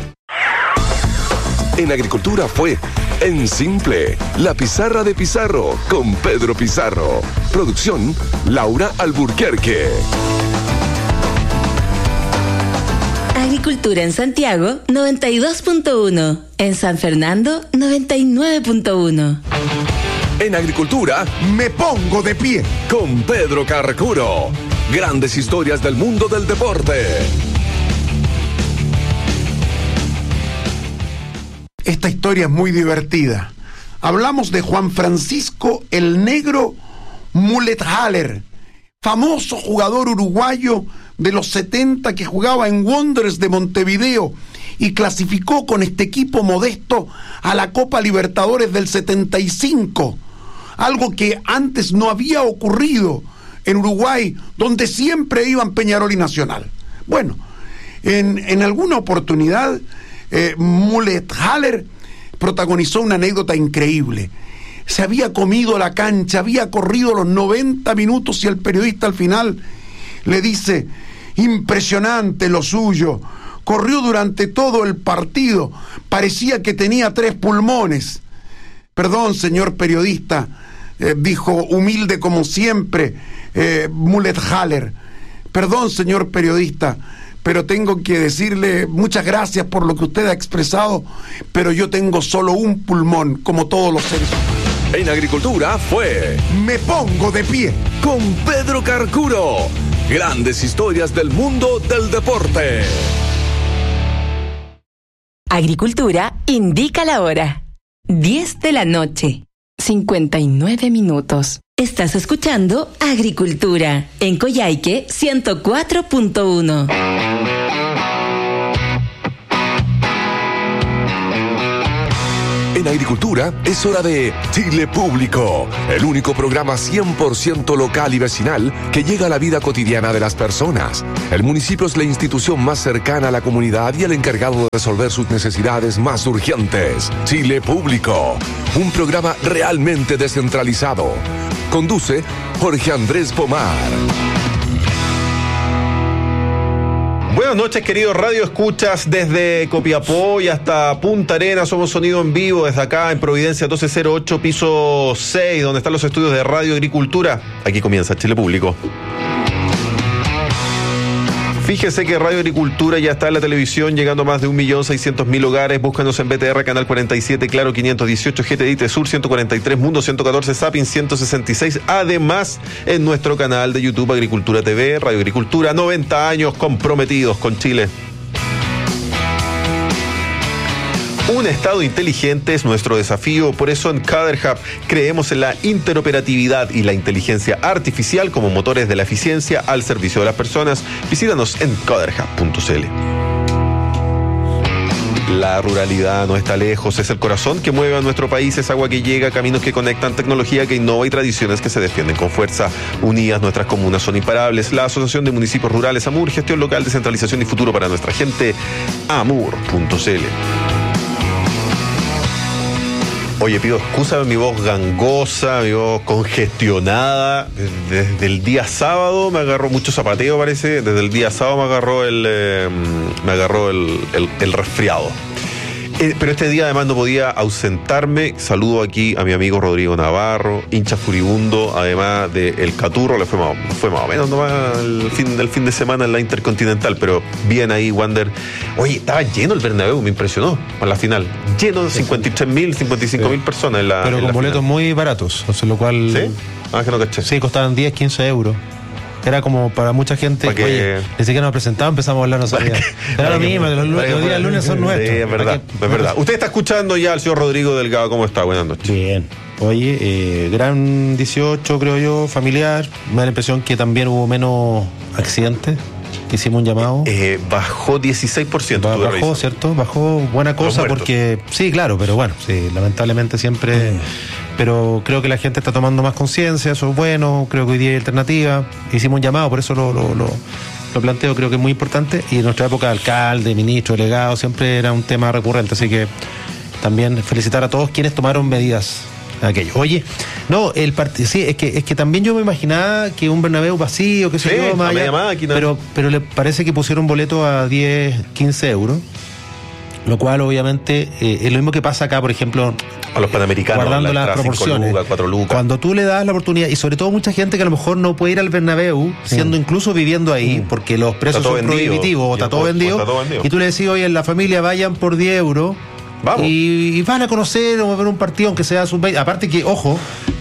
En Agricultura fue En Simple, la pizarra de Pizarro con Pedro Pizarro. Producción, Laura Alburquerque. Agricultura en Santiago, 92.1. En San Fernando, 99.1. En Agricultura, Me Pongo de Pie con Pedro Carcuro. Grandes historias del mundo del deporte. Esta historia es muy divertida. Hablamos de Juan Francisco el Negro Mullethaler, famoso jugador uruguayo de los 70 que jugaba en Wanderers de Montevideo y clasificó con este equipo modesto a la Copa Libertadores del 75, algo que antes no había ocurrido en Uruguay, donde siempre iban Peñarol y Nacional. Bueno, en alguna oportunidad Mullethaler protagonizó una anécdota increíble. Se había comido la cancha, había corrido los 90 minutos y el periodista al final le dice: impresionante lo suyo, corrió durante todo el partido, parecía que tenía 3 pulmones. Perdón, señor periodista, dijo humilde como siempre Mullethaler. Perdón, señor periodista, pero tengo que decirle muchas gracias por lo que usted ha expresado, pero yo tengo solo un pulmón, como todos los seres humanos. En Agricultura fue Me Pongo de Pie con Pedro Carcuro. Grandes historias del mundo del deporte. Agricultura indica la hora. 10 de la noche. 59 minutos. Estás escuchando Agricultura en Coyhaique 104.1. En Agricultura es hora de Chile Público, el único programa 100% local y vecinal que llega a la vida cotidiana de las personas. El municipio es la institución más cercana a la comunidad y el encargado de resolver sus necesidades más urgentes. Chile Público, un programa realmente descentralizado. Conduce Jorge Andrés Pomar. Buenas noches, queridos Radio Escuchas, desde Copiapó y hasta Punta Arenas. Somos Sonido en Vivo desde acá en Providencia 1208, piso 6, donde están los estudios de Radio Agricultura. Aquí comienza Chile Público. Fíjese que Radio Agricultura ya está en la televisión, llegando a más de 1.600.000 hogares. Búscanos en BTR, Canal 47, Claro 518, GTI Sur 143, Mundo 114, Zapping 166. Además, en nuestro canal de YouTube Agricultura TV, Radio Agricultura, 90 años comprometidos con Chile. Un estado inteligente es nuestro desafío, por eso en CaderHub creemos en la interoperatividad y la inteligencia artificial como motores de la eficiencia al servicio de las personas. Visítanos en caderhub.cl. La ruralidad no está lejos, es el corazón que mueve a nuestro país, es agua que llega, caminos que conectan, tecnología que innova y tradiciones que se defienden con fuerza. Unidas nuestras comunas son imparables. La Asociación de Municipios Rurales AMUR, gestión local, descentralización y futuro para nuestra gente, amur.cl. Oye, pido excusa de mi voz gangosa, mi voz congestionada. Desde el día sábado me agarró mucho zapateo, parece. Desde el día sábado me agarró el resfriado. Pero este día además no podía ausentarme. Saludo aquí a mi amigo Rodrigo Navarro, hincha furibundo, además de El Caturro. Le fue más o menos nomás el fin de semana en la Intercontinental, pero bien ahí, Wander. Oye, estaba lleno el Bernabéu, me impresionó para la final. Lleno de 53.000, 55.000 personas en la Pero en con la boletos final. muy baratos, o sea, lo cual... ¿Sí? Ah, que no caché. Sí, costaban 10, 15 euros. Era como para mucha gente, ¿Para qué? oye, ni siquiera nos presentamos, empezamos a hablar, no sabía. Era lo mismo, los días lunes son nuestros. Sí, es verdad, es verdad. Usted está escuchando ya al señor Rodrigo Delgado, ¿cómo está? Buenas noches. Bien. Oye, gran 18, creo yo, familiar. Me da la impresión que también hubo menos accidentes. Hicimos un llamado. Bajó 16%. Bajó, ¿cierto? Bajó, buena cosa porque... Sí, claro, pero bueno, sí, lamentablemente siempre... Pero creo que la gente está tomando más conciencia, eso es bueno, creo que hoy día hay alternativa. Hicimos un llamado, por eso lo planteo, creo que es muy importante. Y en nuestra época, alcalde, ministro, delegado, siempre era un tema recurrente, así que también felicitar a todos quienes tomaron medidas aquello. Oye, no, sí, es que también yo me imaginaba que un Bernabéu vacío, qué sé yo, más allá, pero le parece que pusieron boleto a 10, 15 euros, lo cual obviamente es lo mismo que pasa acá, por ejemplo, a los Panamericanos, guardando las proporciones. 5 lucas, 4 lucas. Cuando tú le das la oportunidad, y sobre todo mucha gente que a lo mejor no puede ir al Bernabéu, siendo incluso viviendo ahí, porque los precios son prohibitivos, o está todo vendido, y tú le decís, oye, en la familia vayan por 10 euros, vamos. Y van a conocer o a ver un partido, aunque sea sub-20. Aparte que, ojo,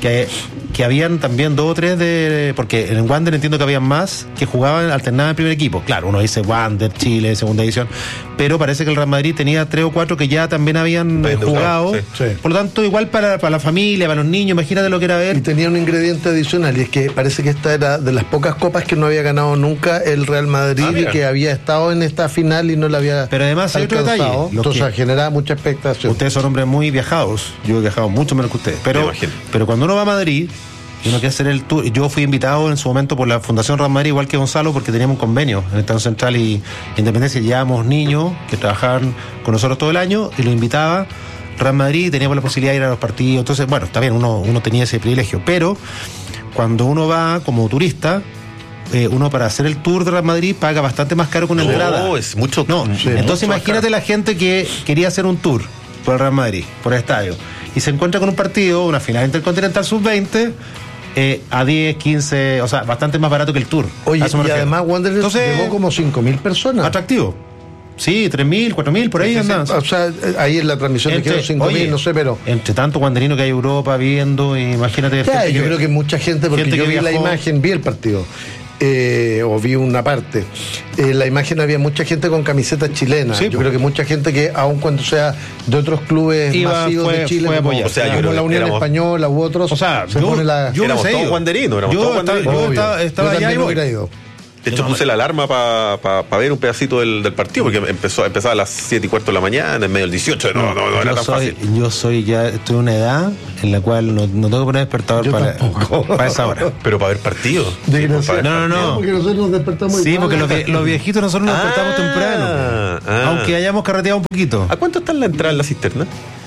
que habían también 2 o 3 porque en Wander entiendo que habían más que jugaban alternaban en primer equipo. Claro, uno dice Wander, Chile, segunda división, pero parece que el Real Madrid tenía 3 o 4 que ya también habían jugado. Sí. Por lo tanto, igual para la familia, para los niños, imagínate lo que era ver. Y tenía un ingrediente adicional, y es que parece que esta era de las pocas copas que no había ganado nunca el Real Madrid, y que había estado en esta final y no la había Pero además hay otro detalle. Entonces generaba mucha expectación. Ustedes son hombres muy viajados, yo he viajado mucho menos que ustedes, pero cuando uno va a Madrid y uno quiere hacer el tour, yo fui invitado en su momento por la Fundación Real Madrid, igual que Gonzalo, porque teníamos un convenio en el Estado Central y Independencia, llevábamos niños que trabajaban con nosotros todo el año y los invitaba Real Madrid y teníamos la posibilidad de ir a los partidos. Entonces, bueno, está bien, uno tenía ese privilegio, pero cuando uno va como turista, uno para hacer el tour de Real Madrid paga bastante más caro que una entrada. No, es mucho. No, sí, entonces imagínate la gente que quería hacer un tour por el Real Madrid, por el estadio, y se encuentra con un partido, una final intercontinental sub-20, a 10, 15, o sea, bastante más barato que el tour. Oye, y además Wanderers llegó como 5.000 personas. Atractivo. Sí, 3.000, 4.000, por ahí andan. O sea, ahí en la transmisión dijeron 5.000, no sé, pero... Entre tanto wanderino que hay en Europa viendo, imagínate... Ya, yo creo que mucha gente, porque yo vi la imagen, vi el partido. o vi una parte. En la imagen había mucha gente con camisetas chilenas. Sí, yo creo que mucha gente que, aun cuando sea de otros clubes masivos de Chile, como, o sea, como la Unión Española u otros, o sea, se pone la... éramos todos guanderinos, yo estaba allá y voy. De hecho, puse la alarma para ver un pedacito del partido, porque empezaba a las 7:15 de la mañana, en medio del 18. No era tan fácil. Estoy en una edad en la cual no tengo que poner despertador para esa hora. Pero para ver partido. No. Porque nosotros nos despertamos. Sí, porque los viejitos nosotros nos despertamos temprano. Aunque hayamos carreteado un poquito. ¿A cuánto está la entrada en la cisterna?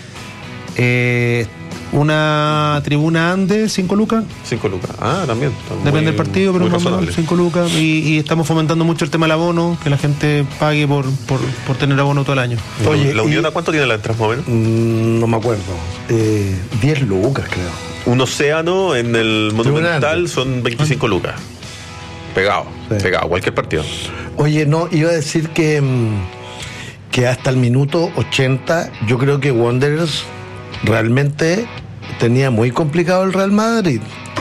Una tribuna Ande, 5 lucas. 5 lucas. También. Depende del partido, pero más o menos 5 lucas. Y estamos fomentando mucho el tema del abono, que la gente pague por tener abono todo el año. Oye, ¿la Unión a cuánto tiene la entrada más o menos? No me acuerdo. 10 lucas, creo. Un océano en el Monumental son 25 lucas. Pegado, cualquier partido. Oye, no, iba a decir que hasta el minuto 80 yo creo que Wanderers realmente tenía muy complicado el Real Madrid.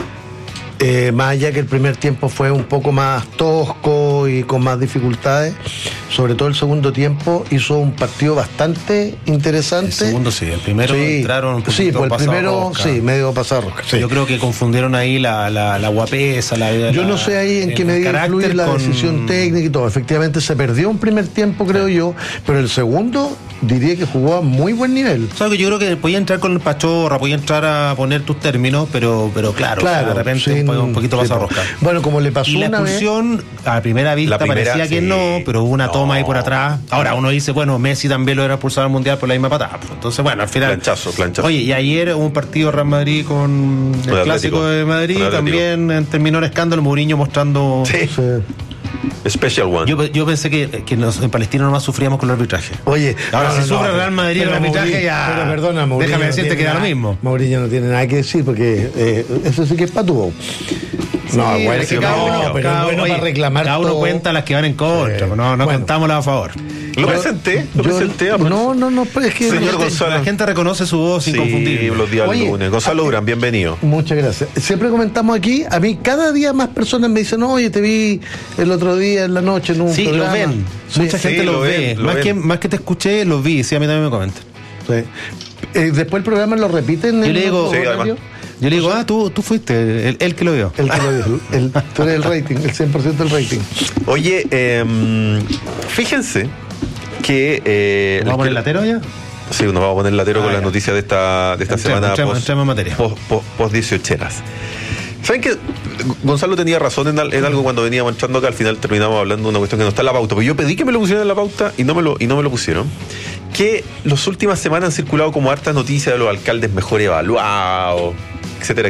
Más allá que el primer tiempo fue un poco más tosco y con más dificultades, sobre todo el segundo tiempo hizo un partido bastante interesante. El segundo sí, el primero entraron un poquito. Sí, pues el primero medio pasado rosca. Sí. Yo creo que confundieron ahí la guapesa, yo no sé ahí en qué medida influye la decisión técnica y todo. Efectivamente se perdió un primer tiempo, creo yo, pero el segundo diría que jugó a muy buen nivel. ¿Sabes? Yo creo que podía entrar con el pachorra, podía entrar a poner tus términos, pero claro, de repente un poquito pasado rosca. Bueno, como le pasó una vez. La expulsión, a primera vista parecía que no, pero hubo una toma ahí por atrás. Ahora uno dice, bueno, Messi también lo era expulsado al Mundial por la misma patada. Entonces, bueno, al final. Planchazo. Oye, y ayer hubo un partido Real Madrid con el Clásico de Madrid, también terminó en escándalo, Mourinho mostrando. Sí. Special one. Yo pensé que en Palestina nomás sufríamos con el arbitraje. Oye, ahora si sufre Real Madrid el arbitraje ya. Pero perdona, Mourinho. Déjame decirte que da lo mismo. Mourinho no tiene nada que decir porque eso sí que es patudo. No, bueno, es que cada uno para reclamar. Cada uno cuenta las que van en contra, no contamos las a favor. Lo presenté. No, pero es que señor Gonzalo. La gente reconoce su voz inconfundible. Los días lunes. Gonzalo Durán, bienvenido. Muchas gracias. Siempre comentamos aquí, a mí cada día más personas me dicen, oye, te vi el otro día en la noche en un programa. Lo ven. Mucha gente lo ve. Más que te escuché, los vi. Sí, a mí también me comentan. Sí. Después el programa lo repiten. Yo le digo, yo le digo, tú fuiste el que lo vio. El que lo vio. Tú eres el rating, el 100% del rating. Oye, fíjense que... ¿Vamos a poner latero ya? Sí, nos vamos a poner latero con las noticias de esta semana entremos en materia. Post 18eras. ¿Saben que Gonzalo tenía razón en algo cuando veníamos entrando acá? Al final terminamos hablando de una cuestión que no está en la pauta, pero yo pedí que me lo pusieran en la pauta y no me lo pusieron. Que las últimas semanas han circulado como hartas noticias de los alcaldes mejor evaluados, etcétera.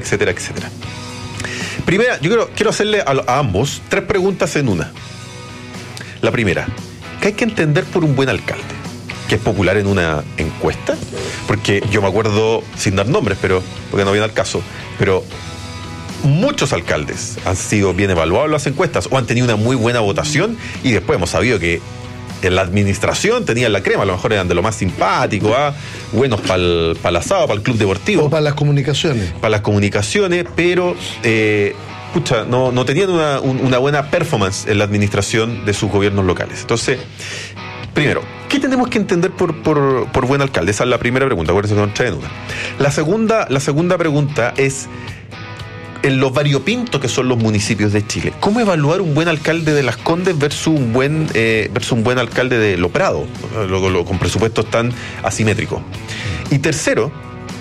Primera, yo quiero hacerle a ambos 3 preguntas en una. La primera, ¿qué hay que entender por un buen alcalde? ¿Que es popular en una encuesta? Porque yo me acuerdo, sin dar nombres, porque no viene al caso, pero muchos alcaldes han sido bien evaluados en las encuestas o han tenido una muy buena votación y después hemos sabido que en la administración tenían la crema, a lo mejor eran de lo más simpático, buenos para el asado, para el club deportivo. O para las comunicaciones. Para las comunicaciones, pero no tenían una buena performance en la administración de sus gobiernos locales. Entonces, primero, ¿qué tenemos que entender por buen alcalde? Esa es la primera pregunta, acuérdense que nos traen una. La segunda pregunta es en los variopintos que son los municipios de Chile. ¿Cómo evaluar un buen alcalde de Las Condes versus un buen alcalde de Lo Prado, con presupuestos tan asimétricos? Y tercero,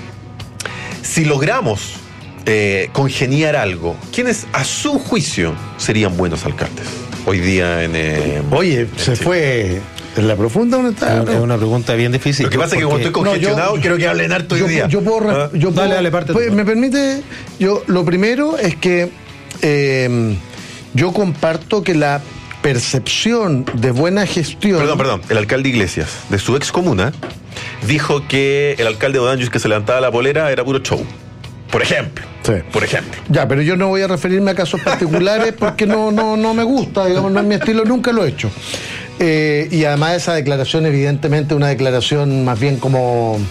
si logramos congeniar algo, ¿quiénes a su juicio serían buenos alcaldes hoy día se fue en la profunda donde está. Es una pregunta bien difícil. Lo que pasa es que como estoy congestionado, quiero que hablen harto hoy día. Dale, parte. ¿Me permite? Lo primero es que yo comparto que la percepción de buena gestión... Perdón. El alcalde Iglesias, de su ex comuna, dijo que el alcalde de Odanjus que se levantaba la polera era puro show. Por ejemplo. Sí. Por ejemplo. Ya, pero yo no voy a referirme a casos particulares porque no me gusta, digamos, no es mi estilo, nunca lo he hecho. Y además esa declaración, evidentemente, una declaración más bien como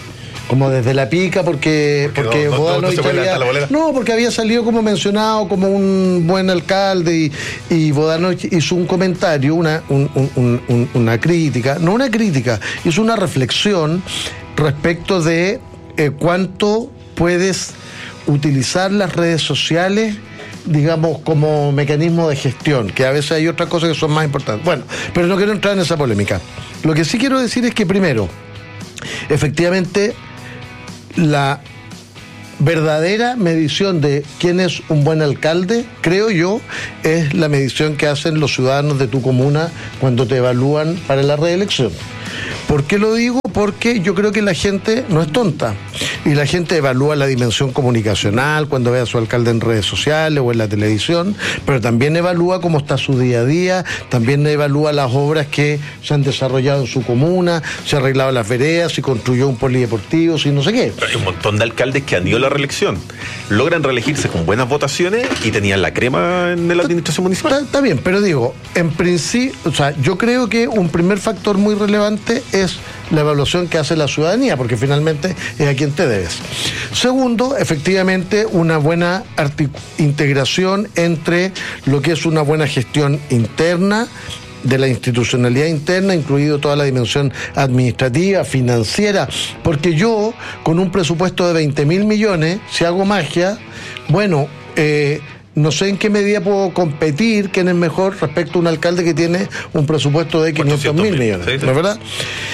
como desde la pica, porque porque había salido como mencionado como un buen alcalde y Bodanovich hizo un comentario, una crítica, no una crítica, hizo una reflexión respecto de cuánto puedes utilizar las redes sociales, digamos, como mecanismo de gestión, que a veces hay otras cosas que son más importantes. Bueno, pero no quiero entrar en esa polémica. Lo que sí quiero decir es que, primero, efectivamente, la verdadera medición de quién es un buen alcalde, creo yo, es la medición que hacen los ciudadanos de tu comuna cuando te evalúan para la reelección. ¿Por qué lo digo? Porque yo creo que la gente no es tonta y la gente evalúa la dimensión comunicacional cuando ve a su alcalde en redes sociales o en la televisión, pero también evalúa cómo está su día a día, también evalúa las obras que se han desarrollado en su comuna, se han arreglado las veredas, si construyó un polideportivo, si no sé qué. Pero hay un montón de alcaldes que han ido a la reelección, logran reelegirse con buenas votaciones y tenían la crema en la administración municipal. Está bien, pero digo, en principio, o sea, yo creo que un primer factor muy relevante es la evaluación que hace la ciudadanía, porque finalmente es a quien te debes. Segundo, efectivamente, una buena integración entre lo que es una buena gestión interna, de la institucionalidad interna, incluido toda la dimensión administrativa, financiera, porque yo, con un presupuesto de 20.000 millones, si hago magia, bueno, no sé en qué medida puedo competir, quién es mejor respecto a un alcalde que tiene un presupuesto de 500.000 millones, ¿sí? ¿No es verdad?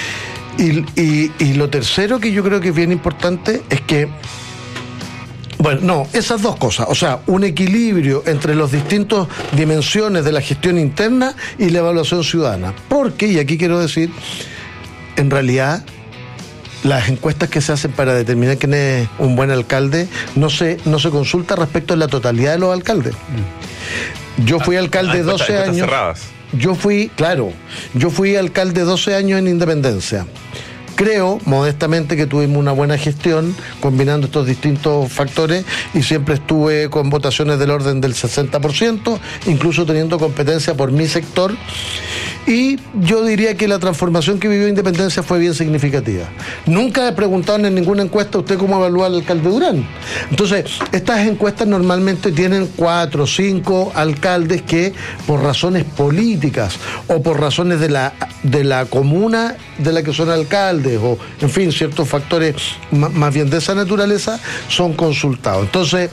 Y lo tercero que yo creo que es bien importante es que, bueno, no, esas dos cosas, o sea, un equilibrio entre las distintas dimensiones de la gestión interna y la evaluación ciudadana. Porque, y aquí quiero decir, en realidad, las encuestas que se hacen para determinar quién es un buen alcalde no se consulta respecto a la totalidad de los alcaldes. Yo fui alcalde 12 años. Cerradas. Yo fui alcalde 12 años en Independencia. Creo, modestamente, que tuvimos una buena gestión combinando estos distintos factores y siempre estuve con votaciones del orden del 60%, incluso teniendo competencia por mi sector. Y yo diría que la transformación que vivió Independencia fue bien significativa. Nunca he preguntado en ninguna encuesta usted cómo evalúa al alcalde Durán. Entonces, estas encuestas normalmente tienen 4 o 5 alcaldes que, por razones políticas o por razones de la comuna de la que son alcaldes, o en fin, ciertos factores más bien de esa naturaleza, son consultados. Entonces,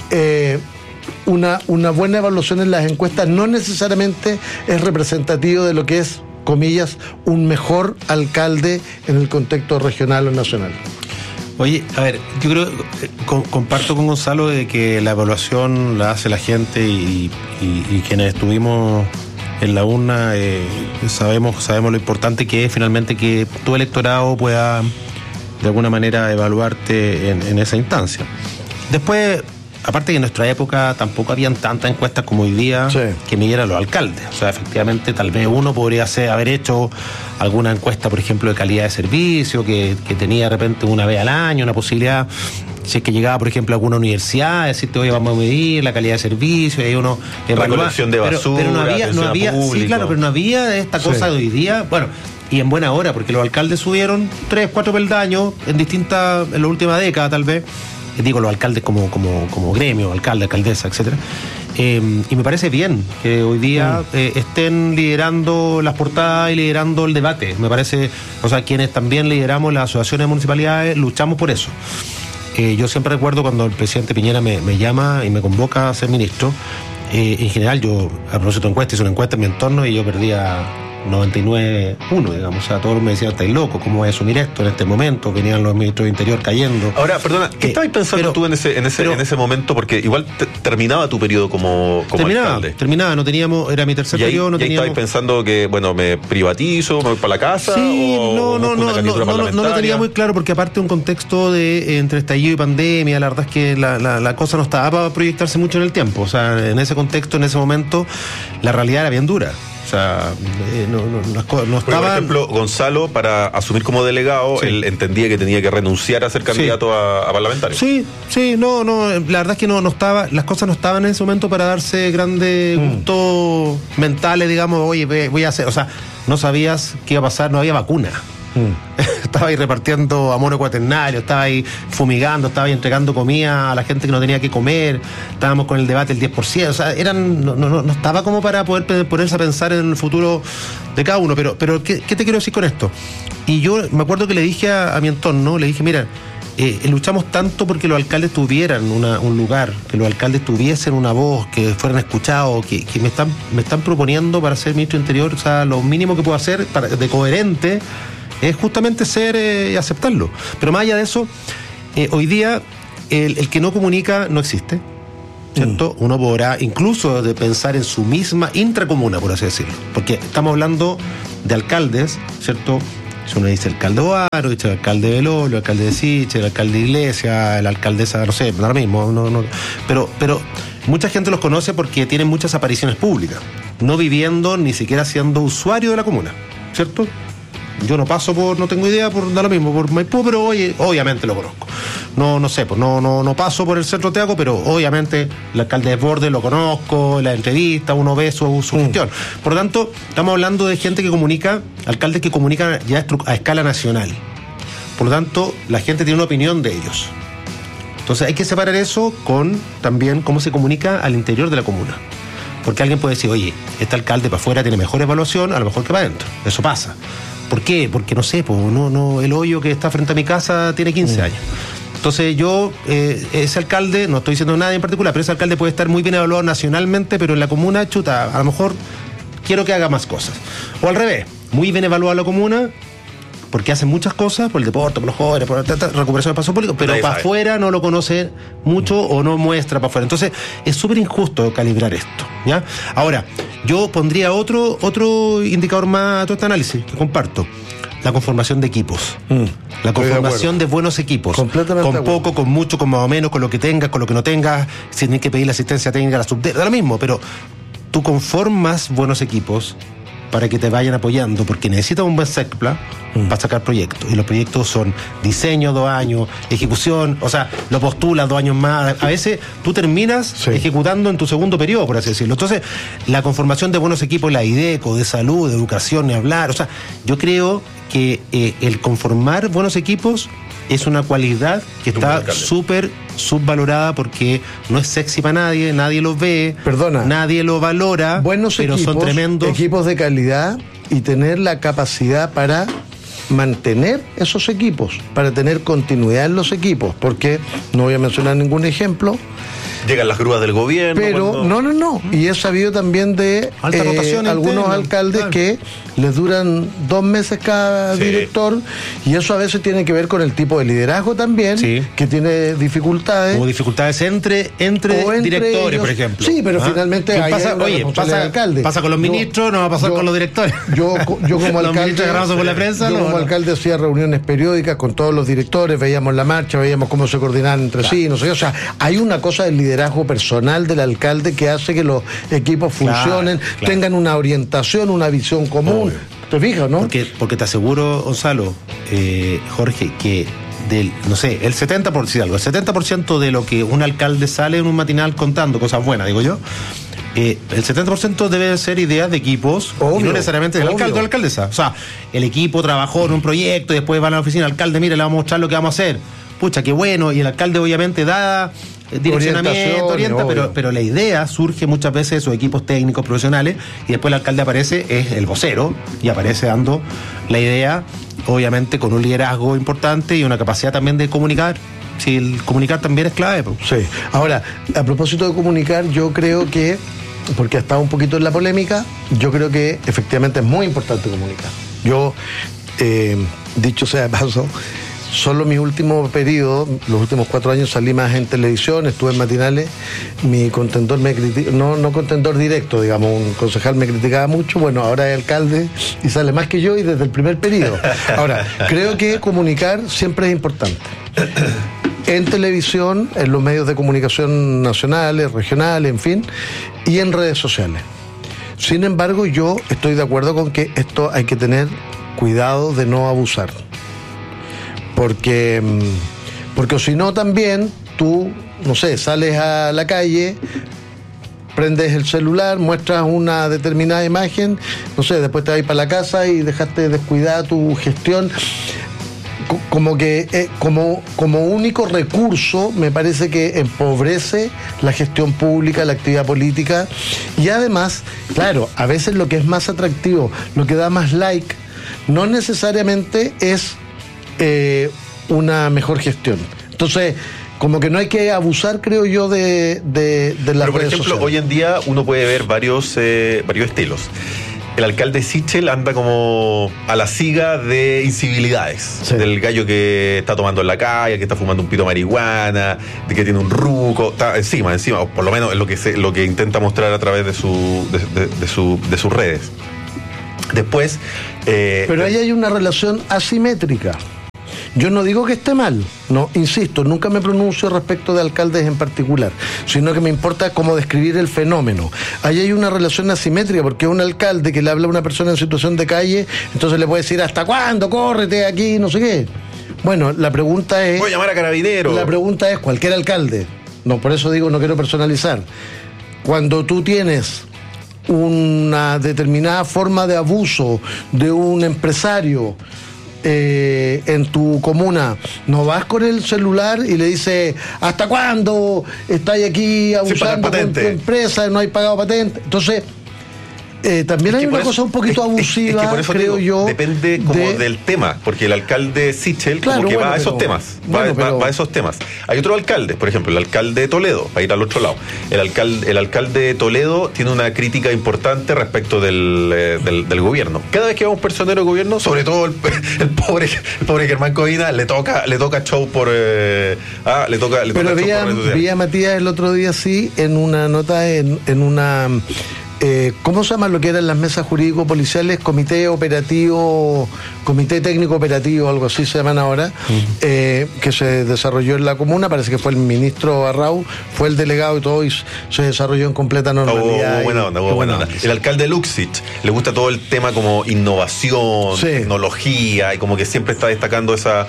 una buena evaluación en las encuestas no necesariamente es representativo de lo que es, comillas, un mejor alcalde en el contexto regional o nacional. Oye, a ver, yo creo, comparto con Gonzalo de que la evaluación la hace la gente y quienes estuvimos en la urna sabemos lo importante que es finalmente que tu electorado pueda de alguna manera evaluarte en esa instancia. Después, aparte que en nuestra época tampoco habían tantas encuestas como hoy día, sí, que midieran los alcaldes. O sea, efectivamente, tal vez uno podría haber hecho alguna encuesta, por ejemplo, de calidad de servicio, que tenía de repente una vez al año, una posibilidad. Si es que llegaba, por ejemplo, a alguna universidad, decirte, oye, vamos a medir la calidad de servicio, y ahí uno evalúa. Recolección de basura, pero no había sí, claro, pero no había esta cosa de hoy día. Bueno, y en buena hora, porque los alcaldes subieron 3, 4 peldaños en la última década, tal vez. Digo, los alcaldes como gremio, alcalde, alcaldesa, etcétera. Y me parece bien que hoy día estén liderando las portadas y liderando el debate. Me parece, o sea, quienes también lideramos las asociaciones de municipalidades, luchamos por eso. Yo siempre recuerdo cuando el presidente Piñera me llama y me convoca a ser ministro. En general, yo, a propósito de encuestas, hice una encuesta en mi entorno y yo perdía 99-1, digamos. O sea, todos me decían, estáis locos, ¿cómo voy a asumir esto en este momento? Venían los ministros de Interior cayendo. Ahora, perdona, ¿qué estabas pensando tú en ese momento? Porque igual terminaba tu periodo como alcalde. Terminaba, no teníamos, era mi tercer periodo, no teníamos. ¿Y estabas pensando que, bueno, me privatizo, me voy para la casa? Sí, no lo tenía muy claro, porque aparte de un contexto de entre estallido y pandemia, la verdad es que la cosa no estaba para proyectarse mucho en el tiempo. O sea, en ese contexto, en ese momento, la realidad era bien dura. O sea, no estaba. Por ejemplo, Gonzalo, para asumir como delegado, él entendía que tenía que renunciar a ser candidato a parlamentario. Sí, no, la verdad es que no estaba, las cosas no estaban en ese momento para darse grandes gustos mentales, digamos, oye, voy a hacer, o sea, no sabías qué iba a pasar, no había vacuna. Estaba ahí repartiendo abono cuaternario, estaba ahí fumigando, estaba ahí entregando comida a la gente que no tenía que comer, estábamos con el debate del 10%, o sea, no estaba como para poder ponerse a pensar en el futuro de cada uno, pero ¿qué te quiero decir con esto? Y yo me acuerdo que le dije a mi entorno, le dije, mira, luchamos tanto porque los alcaldes tuvieran un lugar, que los alcaldes tuviesen una voz, que fueran escuchados, que me están proponiendo para ser ministro de Interior, o sea, lo mínimo que puedo hacer de coherente es justamente ser y aceptarlo. Pero más allá de eso, hoy día el que no comunica no existe, ¿cierto? Uno podrá incluso de pensar en su misma intracomuna, por así decirlo, porque estamos hablando de alcaldes, ¿cierto? Si uno dice alcalde Oaro, dice el alcalde de Belolio, el alcalde de Siche, el alcalde de Iglesia, la alcaldesa, no sé, ahora mismo, pero mucha gente los conoce porque tienen muchas apariciones públicas, no viviendo ni siquiera siendo usuario de la comuna, ¿cierto? Yo no paso no tengo idea por da lo mismo, por Maipú, pero obviamente lo conozco. No paso por el centro Teaco, pero obviamente el alcalde de Desbordes lo conozco, en la entrevista uno ve su gestión. Por lo tanto, estamos hablando de gente que comunica, alcaldes que comunican ya a escala nacional. Por lo tanto, la gente tiene una opinión de ellos. Entonces hay que separar eso con también cómo se comunica al interior de la comuna. Porque alguien puede decir, oye, este alcalde para afuera tiene mejor evaluación, a lo mejor que para adentro. Eso pasa. ¿Por qué? Porque no sé, el hoyo que está frente a mi casa tiene 15 años. Entonces yo, ese alcalde, no estoy diciendo nada en particular, pero ese alcalde puede estar muy bien evaluado nacionalmente, pero en la comuna, a lo mejor quiero que haga más cosas. O al revés, muy bien evaluado la comuna, porque hace muchas cosas, por el deporte, por los jóvenes, por la recuperación del paso público, pero para afuera no lo conoce mucho o no muestra para afuera. Entonces es súper injusto calibrar esto, ¿ya? Ahora, yo pondría otro indicador más a todo este análisis que comparto. La conformación de equipos. La conformación de buenos equipos. Con poco, con mucho, con más o menos, con lo que tengas, con lo que no tengas, si tienes que pedir la asistencia técnica a la subde, da lo mismo, pero tú conformas buenos equipos para que te vayan apoyando, porque necesitas un buen SECPLA para sacar proyectos. Y los proyectos son diseño 2 años, ejecución, o sea, lo postulas 2 años más. A veces tú terminas ejecutando en tu segundo periodo, por así decirlo. Entonces, la conformación de buenos equipos, la IDECO, de salud, de educación, ni hablar. O sea, yo creo que el conformar buenos equipos es una cualidad que está súper subvalorada porque no es sexy para nadie los ve, nadie lo valora, pero son tremendos equipos de calidad y tener la capacidad para mantener esos equipos, para tener continuidad en los equipos, porque no voy a mencionar ningún ejemplo. Llegan las grúas del gobierno. Pero no. Y he sabido también de algunos alcaldes que les duran 2 meses cada director, y eso a veces tiene que ver con el tipo de liderazgo también, que tiene dificultades. O dificultades entre directores, ellos, por ejemplo. Sí, pero finalmente pasa con los ministros, no va a pasar con los directores. Yo como alcalde, por la prensa, alcalde hacía reuniones periódicas con todos los directores, veíamos la marcha, veíamos cómo se coordinaban entre sí, no sé, o sea, hay una cosa del liderazgo personal del alcalde que hace que los equipos funcionen, tengan una orientación, una visión común. ¿Te fijas, no? Porque te aseguro, Gonzalo, Jorge, que el 70% de lo que un alcalde sale en un matinal contando cosas buenas, digo yo, el 70% debe ser ideas de equipos, y no necesariamente del alcalde o la alcaldesa. O sea, el equipo trabajó en un proyecto y después va a la oficina, alcalde, mire, le vamos a mostrar lo que vamos a hacer. Pucha, qué bueno, y el alcalde obviamente da direccionamiento, orienta, pero la idea surge muchas veces de sus equipos técnicos profesionales, y después el alcalde aparece, es el vocero, y aparece dando la idea, obviamente con un liderazgo importante y una capacidad también de comunicar. Sí, el comunicar también es clave. Sí. Ahora, a propósito de comunicar, yo creo que, porque ha estado un poquito en la polémica, yo creo que efectivamente es muy importante comunicar. Yo, dicho sea de paso, solo mi último periodo, los últimos 4 años salí más en televisión, estuve en matinales, mi contendor me critica, no contendor directo, digamos, un concejal me criticaba mucho, bueno, ahora es alcalde y sale más que yo y desde el primer periodo. Ahora, creo que comunicar siempre es importante. En televisión, en los medios de comunicación nacionales, regionales, en fin, y en redes sociales. Sin embargo, yo estoy de acuerdo con que esto hay que tener cuidado de no abusar. Porque si no también tú, no sé, sales a la calle, prendes el celular, muestras una determinada imagen, no sé, después te vas para la casa y dejaste descuidada tu gestión. Como que como único recurso me parece que empobrece la gestión pública, la actividad política, y además, claro, a veces lo que es más atractivo, lo que da más like, no necesariamente es una mejor gestión. Entonces, como que no hay que abusar, creo yo, de las redes sociales. Pero, por ejemplo, hoy en día uno puede ver varios estilos. El alcalde Sichel anda como a la siga de incivilidades. Sí. Del gallo que está tomando en la calle, que está fumando un pito de marihuana, de que tiene un ruco, está encima, o por lo menos es lo que intenta mostrar a través de sus redes. Después... Pero ahí hay una relación asimétrica. Yo no digo que esté mal, no, insisto, nunca me pronuncio respecto de alcaldes en particular, sino que me importa cómo describir el fenómeno. Ahí hay una relación asimétrica, porque un alcalde que le habla a una persona en situación de calle, entonces le puede decir, ¿hasta cuándo? Córrete aquí, no sé qué. Bueno, la pregunta es... Voy a llamar a Carabineros. La pregunta es, cualquier alcalde, no, por eso digo, no quiero personalizar, cuando tú tienes una determinada forma de abuso de un empresario en tu comuna, no vas con el celular y le dices, ¿hasta cuándo estáis aquí abusando con tu empresa, no hay pagado patente? Entonces también hay una cosa un poquito abusiva, por eso creo yo. Depende como del tema, porque el alcalde Sichel como que va a esos temas, va a esos temas. Hay otros alcaldes, por ejemplo, el alcalde de Toledo, para ir al otro lado. El alcalde de Toledo tiene una crítica importante respecto del gobierno. Cada vez que va un personero de gobierno, sobre todo el pobre Germán Covina, le toca show por Pero vi a Matías el otro día, sí, en una nota, en una... ¿cómo se llama lo que eran las mesas jurídico-policiales? Comité técnico operativo, algo así se llaman ahora, que se desarrolló en la comuna. Parece que fue el ministro Arrau, fue el delegado y todo, y se desarrolló en completa normalidad. Buena onda. El alcalde Luxich le gusta todo el tema como innovación, tecnología, y como que siempre está destacando esas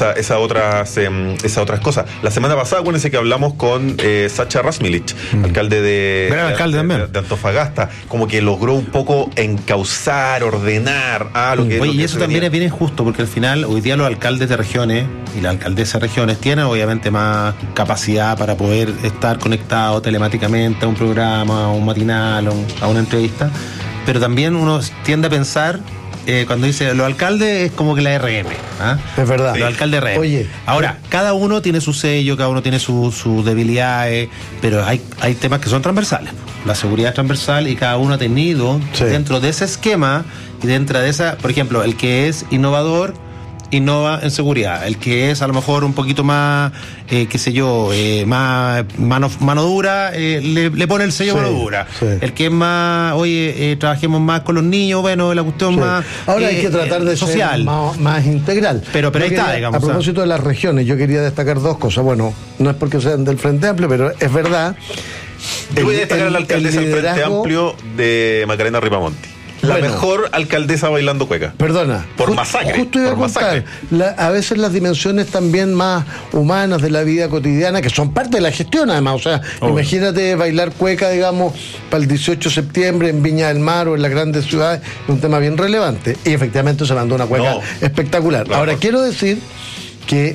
otras cosas. La semana pasada, acuérdense que hablamos con Sacha Rasmilich, alcalde de Antofagasta, como que logró un poco encauzar, ordenar lo que... Oye, y eso también es bien injusto, porque al final hoy día los alcaldes de regiones y la alcaldesa de regiones tienen obviamente más capacidad para poder estar conectados telemáticamente a un programa, a un matinal, a una entrevista, pero también uno tiende a pensar cuando dice los alcaldes es como que la RM, ¿ah? Es verdad. Los alcaldes RM. Oye, ahora, cada uno tiene su sello, cada uno tiene sus debilidades, pero hay temas que son transversales. La seguridad es transversal y cada uno ha tenido dentro de ese esquema y dentro de esa, por ejemplo, el que es innovador innova en seguridad, el que es a lo mejor un poquito más más mano dura, le pone el sello mano dura, el que es más, trabajemos más con los niños, bueno, la cuestión más ahora hay que tratar de social, ser más integral, pero ahí está, digamos. A propósito de las regiones, yo quería destacar dos cosas. Bueno, no es porque sean del Frente Amplio, pero es verdad. Yo voy a destacar a la alcaldesa del Frente Amplio de Macarena Ripamonti. La mejor alcaldesa bailando cueca. Perdona. Por masacre. Justo iba a contar. A veces las dimensiones también más humanas de la vida cotidiana, que son parte de la gestión además. O sea, imagínate bailar cueca, digamos, para el 18 de septiembre en Viña del Mar o en las grandes ciudades, es un tema bien relevante. Y efectivamente se mandó una cueca espectacular. Claro. Ahora, quiero decir que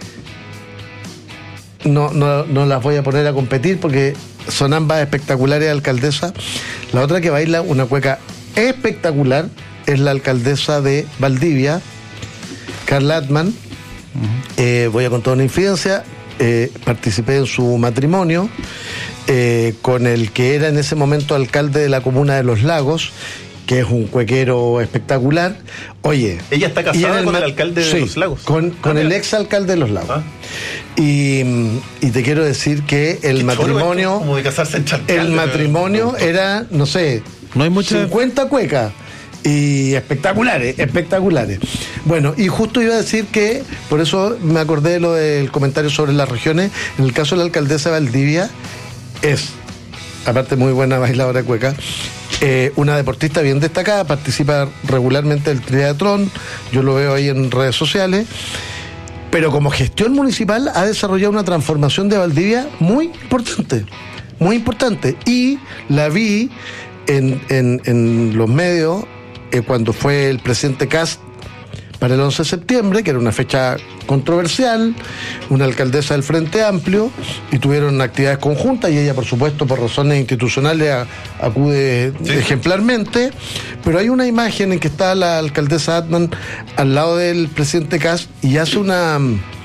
no las voy a poner a competir porque son ambas espectaculares alcaldesas. La otra que baila una cueca espectacular es la alcaldesa de Valdivia, Carla Atman. Voy a contar una infidencia. Participé en su matrimonio con el que era en ese momento alcalde de la comuna de Los Lagos, que es un cuequero espectacular. Oye, ella está casada con el alcalde de Los Lagos, con el ex alcalde de Los Lagos. Y te quiero decir que el matrimonio, como de casarse en Chalcal, el matrimonio era, no sé, no hay mucha... 50 cuecas y espectaculares. Bueno, y justo iba a decir que, por eso me acordé de lo del comentario sobre las regiones. En el caso de la alcaldesa de Valdivia, es, aparte muy buena bailadora de cueca, una deportista bien destacada, participa regularmente del triatlón, yo lo veo ahí en redes sociales, pero como gestión municipal ha desarrollado una transformación de Valdivia muy importante. muy importante. Y la vi en los medios cuando fue el presidente Kast para el 11 de septiembre, que era una fecha controversial, una alcaldesa del Frente Amplio, y tuvieron actividades conjuntas, y ella, por supuesto, por razones institucionales, acude ejemplarmente, pero hay una imagen en que está la alcaldesa Atman al lado del presidente Kast y hace una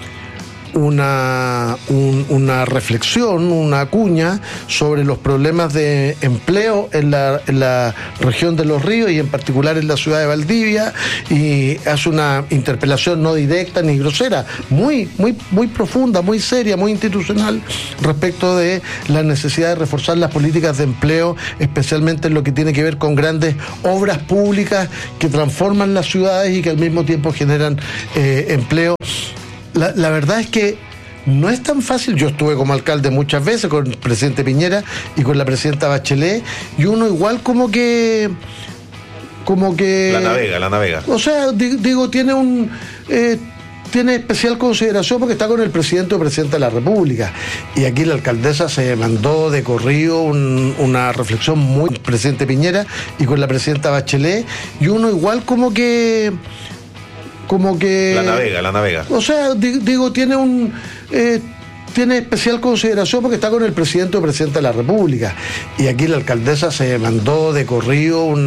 reflexión, una cuña sobre los problemas de empleo en la región de Los Ríos y en particular en la ciudad de Valdivia, y hace una interpelación no directa ni grosera, muy profunda, muy seria, muy institucional respecto de la necesidad de reforzar las políticas de empleo, especialmente en lo que tiene que ver con grandes obras públicas que transforman las ciudades y que al mismo tiempo generan empleo. La verdad es que no es tan fácil. Yo estuve como alcalde muchas veces con el presidente Piñera y con la presidenta Bachelet, y uno igual como que la navega. O sea, digo, tiene especial consideración porque está con el presidente o presidenta de la República. Y aquí la alcaldesa se mandó de corrido una reflexión muy presidente Piñera y con la presidenta Bachelet, y uno igual como que la navega. O sea, digo, tiene especial consideración porque está con el presidente o presidenta de la República. Y aquí la alcaldesa se mandó de corrido